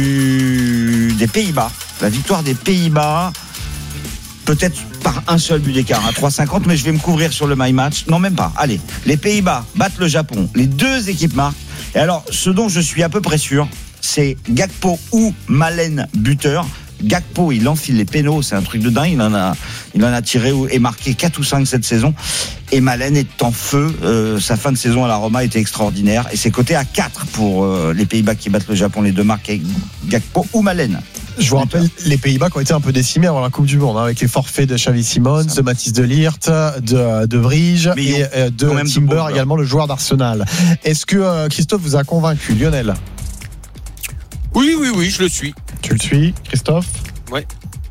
du des Pays-Bas. La victoire des Pays-Bas, peut-être par un seul but d'écart, à trois virgule cinquante, mais je vais me couvrir sur le my match. Non, même pas. Allez, les Pays-Bas battent le Japon. Les deux équipes marquent. Et alors, ce dont je suis à peu près sûr, c'est Gakpo ou Malen buteur. Gakpo, il enfile les pénaux, c'est un truc de dingue. Il en a, il en a tiré et marqué quatre ou cinq cette saison. Et Malen est en feu. Euh, sa fin de saison à la Roma était extraordinaire. Et c'est coté à quatre pour euh, les Pays-Bas qui battent le Japon. Les deux marques, Gakpo ou Malen. Je vous rappelle les Pays-Bas qui ont été un peu décimés avant la Coupe du Monde, hein, avec les forfaits de Xavi Simons, de Mathis de Ligt, de, de Vrij et euh, de Timber, de également le joueur d'Arsenal. Est-ce que euh, Christophe vous a convaincu, Lionel ? Oui, oui, oui, je le suis. Tu le suis, Christophe ? Ouais.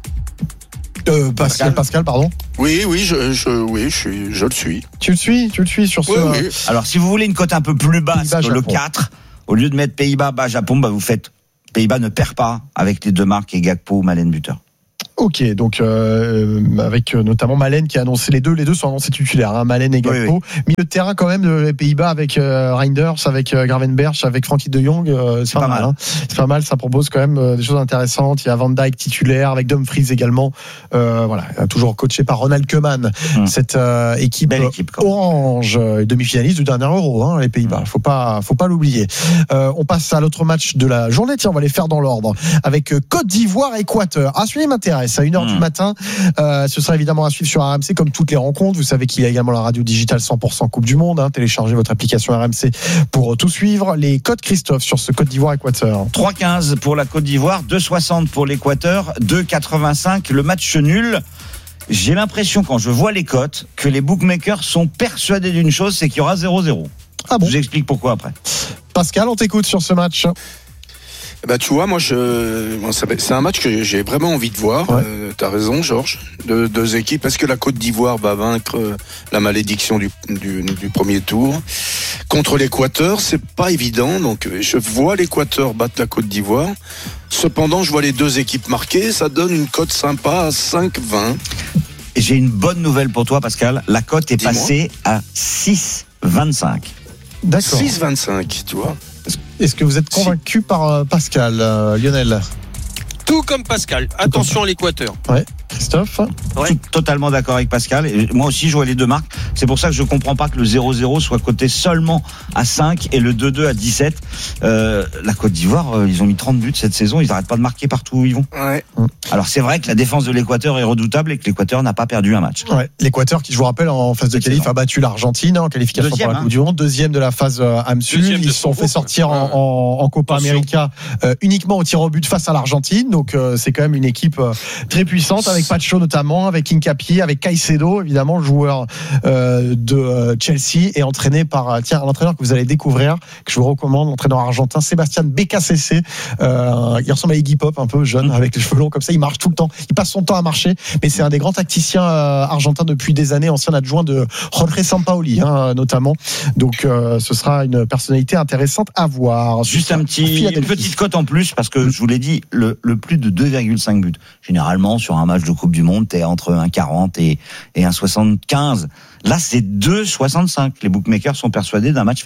Euh, Pascal, Pascal, pardon. Oui, oui, je, je, oui, je, suis, je le suis. Tu le suis, tu le suis sur ce. Oui, oui. Alors, si vous voulez une cote un peu plus basse que le quatre, au lieu de mettre Pays-Bas, bas Japon, bah vous faites Pays-Bas ne perd pas avec les deux marques et Gakpo ou Malen buteur. Ok, donc euh, avec notamment Malen qui a annoncé les deux, les deux sont annoncés titulaires, hein, Malen et Gakpo. Oui, oui. Milieu de terrain quand même de Pays-Bas avec euh, Reinders, avec euh, Gravenberch, avec Frankie de Jong, euh, c'est, c'est pas, pas mal. mal hein. C'est pas mal, ça propose quand même euh, des choses intéressantes. Il y a Van Dijk titulaire avec Dumfries également. Euh, voilà, toujours coaché par Ronald Koeman. Hum. Cette euh, équipe, équipe orange, demi-finaliste du dernier Euro, hein, les Pays-Bas. Hum. Faut pas, faut pas l'oublier. Euh, on passe à l'autre match de la journée. Tiens, on va les faire dans l'ordre avec Côte d'Ivoire-Équateur. Ah, celui-là m'intéresse. À une heure mmh. du matin, euh, ce sera évidemment à suivre sur R M C comme toutes les rencontres. Vous savez qu'il y a également la radio digitale cent pour cent Coupe du Monde, hein. Téléchargez votre application R M C pour tout suivre. Les codes, Christophe, sur ce Côte d'Ivoire-Équateur. trois quinze pour la Côte d'Ivoire, deux soixante pour l'Équateur, deux quatre-vingt-cinq le match nul. J'ai l'impression, quand je vois les cotes, que les bookmakers sont persuadés d'une chose, c'est qu'il y aura zéro zéro. Ah bon ? Je vous explique pourquoi après. Pascal, on t'écoute sur ce match. Bah tu vois, moi je, c'est un match que j'ai vraiment envie de voir. Ouais. Euh, t'as raison, Georges. De deux équipes. Est-ce que la Côte d'Ivoire va vaincre la malédiction du, du, du premier tour contre l'Équateur? C'est pas évident. Donc je vois l'Équateur battre la Côte d'Ivoire. Cependant, je vois les deux équipes marquées. Ça donne une cote sympa à cinq vingt. Et j'ai une bonne nouvelle pour toi, Pascal. La cote est Dis-moi. passée à six vingt-cinq. D'accord. six vingt-cinq, tu vois. Est-ce que vous êtes convaincu si. par Pascal, euh, Lionel? Tout comme Pascal. Attention à l'Équateur. Ouais. Christophe? Ouais. Tout, totalement d'accord avec Pascal. Et moi aussi, je vois les deux marques. C'est pour ça que je ne comprends pas que le zéro zéro soit coté seulement à cinq et le deux deux à dix-sept. Euh, la Côte d'Ivoire, euh, ils ont mis trente buts cette saison. Ils n'arrêtent pas de marquer partout où ils vont. Ouais. Alors, c'est vrai que la défense de l'Équateur est redoutable et que l'Équateur n'a pas perdu un match. Ouais. L'Équateur, qui je vous rappelle, en phase de qualif, a battu l'Argentine en qualification deuxième, pour la hein. Coupe du Monde. Deuxième de la phase euh, AMSUL. Ils se sont fait sortir en, en, en Copa América euh, uniquement au tir au but face à l'Argentine. Donc, euh, c'est quand même une équipe euh, très puissante avec Pacho notamment, avec Hincapié, avec Caicedo, évidemment, joueur euh, de euh, Chelsea et entraîné par euh, tiens, l'entraîneur que vous allez découvrir, que je vous recommande, l'entraîneur argentin Sébastien Becasese. Euh, il ressemble à Iggy Pop, un peu jeune, avec les cheveux longs comme ça. Il marche tout le temps. Il passe son temps à marcher, mais c'est un des grands tacticiens euh, argentins depuis des années, ancien adjoint de Jorge Sampaoli, hein, notamment. Donc, euh, ce sera une personnalité intéressante à voir. Juste un petit, une petite cote en plus, parce que je vous l'ai dit, le, le plus de deux virgule cinq buts. Généralement, sur un match de Coupe du Monde, t'es entre un quarante et, et un soixante-quinze. Là, c'est deux soixante-cinq. Les bookmakers sont persuadés d'un match fermé.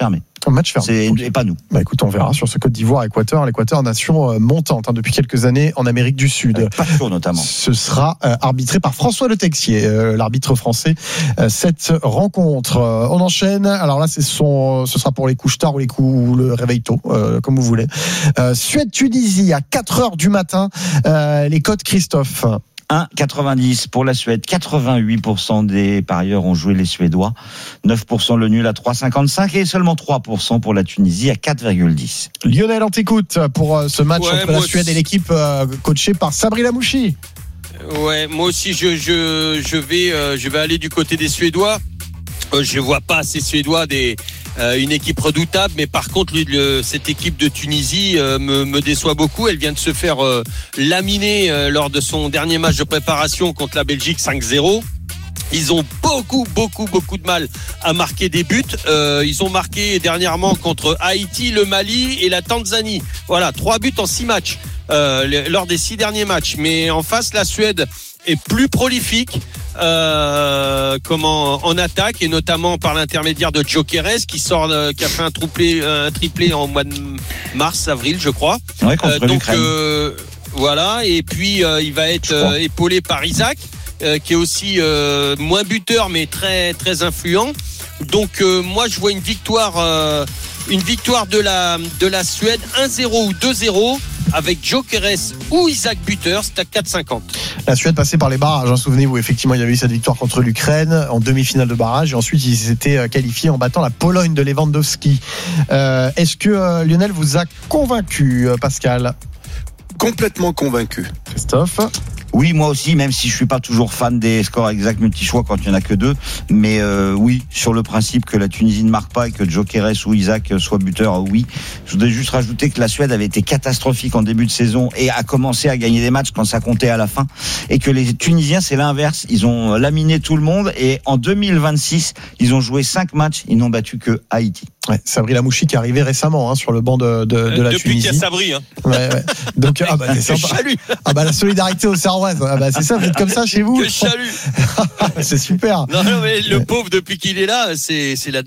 Match fermé. C'est, et pas nous. Bah écoute, on verra sur ce Côte d'Ivoire-Équateur. L'Équateur, nation montante hein, depuis quelques années en Amérique du Sud. Avec Pacho notamment. Ce sera euh, arbitré par François Le Texier, euh, l'arbitre français, euh, cette rencontre. Euh, on enchaîne. Alors là, c'est son, ce sera pour les couches tard ou les coups ou le réveil tôt, euh, comme vous voulez. Euh, Suède-Tunisie à quatre heures du matin. Euh, les cotes, Christophe. un virgule quatre-vingt-dix pour la Suède, quatre-vingt-huit pour cent des parieurs ont joué les Suédois, neuf pour cent le nul à trois virgule cinquante-cinq et seulement trois pour cent pour la Tunisie à quatre virgule dix. Lionel, on t'écoute pour ce match ouais, entre la Suède aussi. et l'équipe euh, coachée par Sabri Lamouchi. Ouais, moi aussi je je je vais euh, je vais aller du côté des Suédois. Euh, je vois pas ces Suédois des euh, une équipe redoutable, mais par contre lui, le, cette équipe de Tunisie euh, me, me déçoit beaucoup. Elle vient de se faire euh, laminer euh, lors de son dernier match de préparation contre la Belgique cinq zéro. Ils ont beaucoup, beaucoup, beaucoup de mal à marquer des buts. Euh, ils ont marqué dernièrement contre Haïti, le Mali et la Tanzanie. Voilà, trois buts en six matchs euh, lors des six derniers matchs. Mais en face, la Suède est plus prolifique euh, comment en attaque et notamment par l'intermédiaire de Gyökeres qui sort, euh, qui a fait un triplé, un triplé en mois de mars, avril, je crois. Ouais, contre euh, donc l'Ukraine. euh, voilà. Et puis euh, il va être euh, épaulé par Isaac. Euh, qui est aussi euh, moins buteur mais très très influent. Donc euh, moi je vois une victoire euh, une victoire de la de la Suède un zéro ou deux zéro avec Gyökeres ou Isaac buteur, c'est à quatre cinquante. La Suède passait par les barrages, hein, souvenez-vous, effectivement il y avait eu cette victoire contre l'Ukraine en demi-finale de barrage et ensuite ils s'étaient qualifiés en battant la Pologne de Lewandowski. Euh, est-ce que euh, Lionel vous a convaincu, euh, Pascal ? Complètement convaincu. Christophe ? Oui, moi aussi, même si je suis pas toujours fan des scores exacts multi-choix quand il y en a que deux, mais euh, oui, sur le principe que la Tunisie ne marque pas et que Gyökeres ou Isaac soit buteur, oui. Je voudrais juste rajouter que la Suède avait été catastrophique en début de saison et a commencé à gagner des matchs quand ça comptait à la fin, et que les Tunisiens, c'est l'inverse, ils ont laminé tout le monde et en deux mille vingt-six, ils ont joué cinq matchs, ils n'ont battu que Haïti. Ouais, Sabri Lamouchi qui est arrivé récemment hein, sur le banc de, de, de euh, la depuis Tunisie. Depuis qu'il y a Sabri. Hein. Ouais, ouais. Donc, ah bah, c'est sympa. Ah bah, la solidarité au Serroise. Ah bah, c'est ça, vous êtes comme ça chez vous. Que chalut. C'est super. Non, non, mais le pauvre, depuis qu'il est là, c'est, c'est la,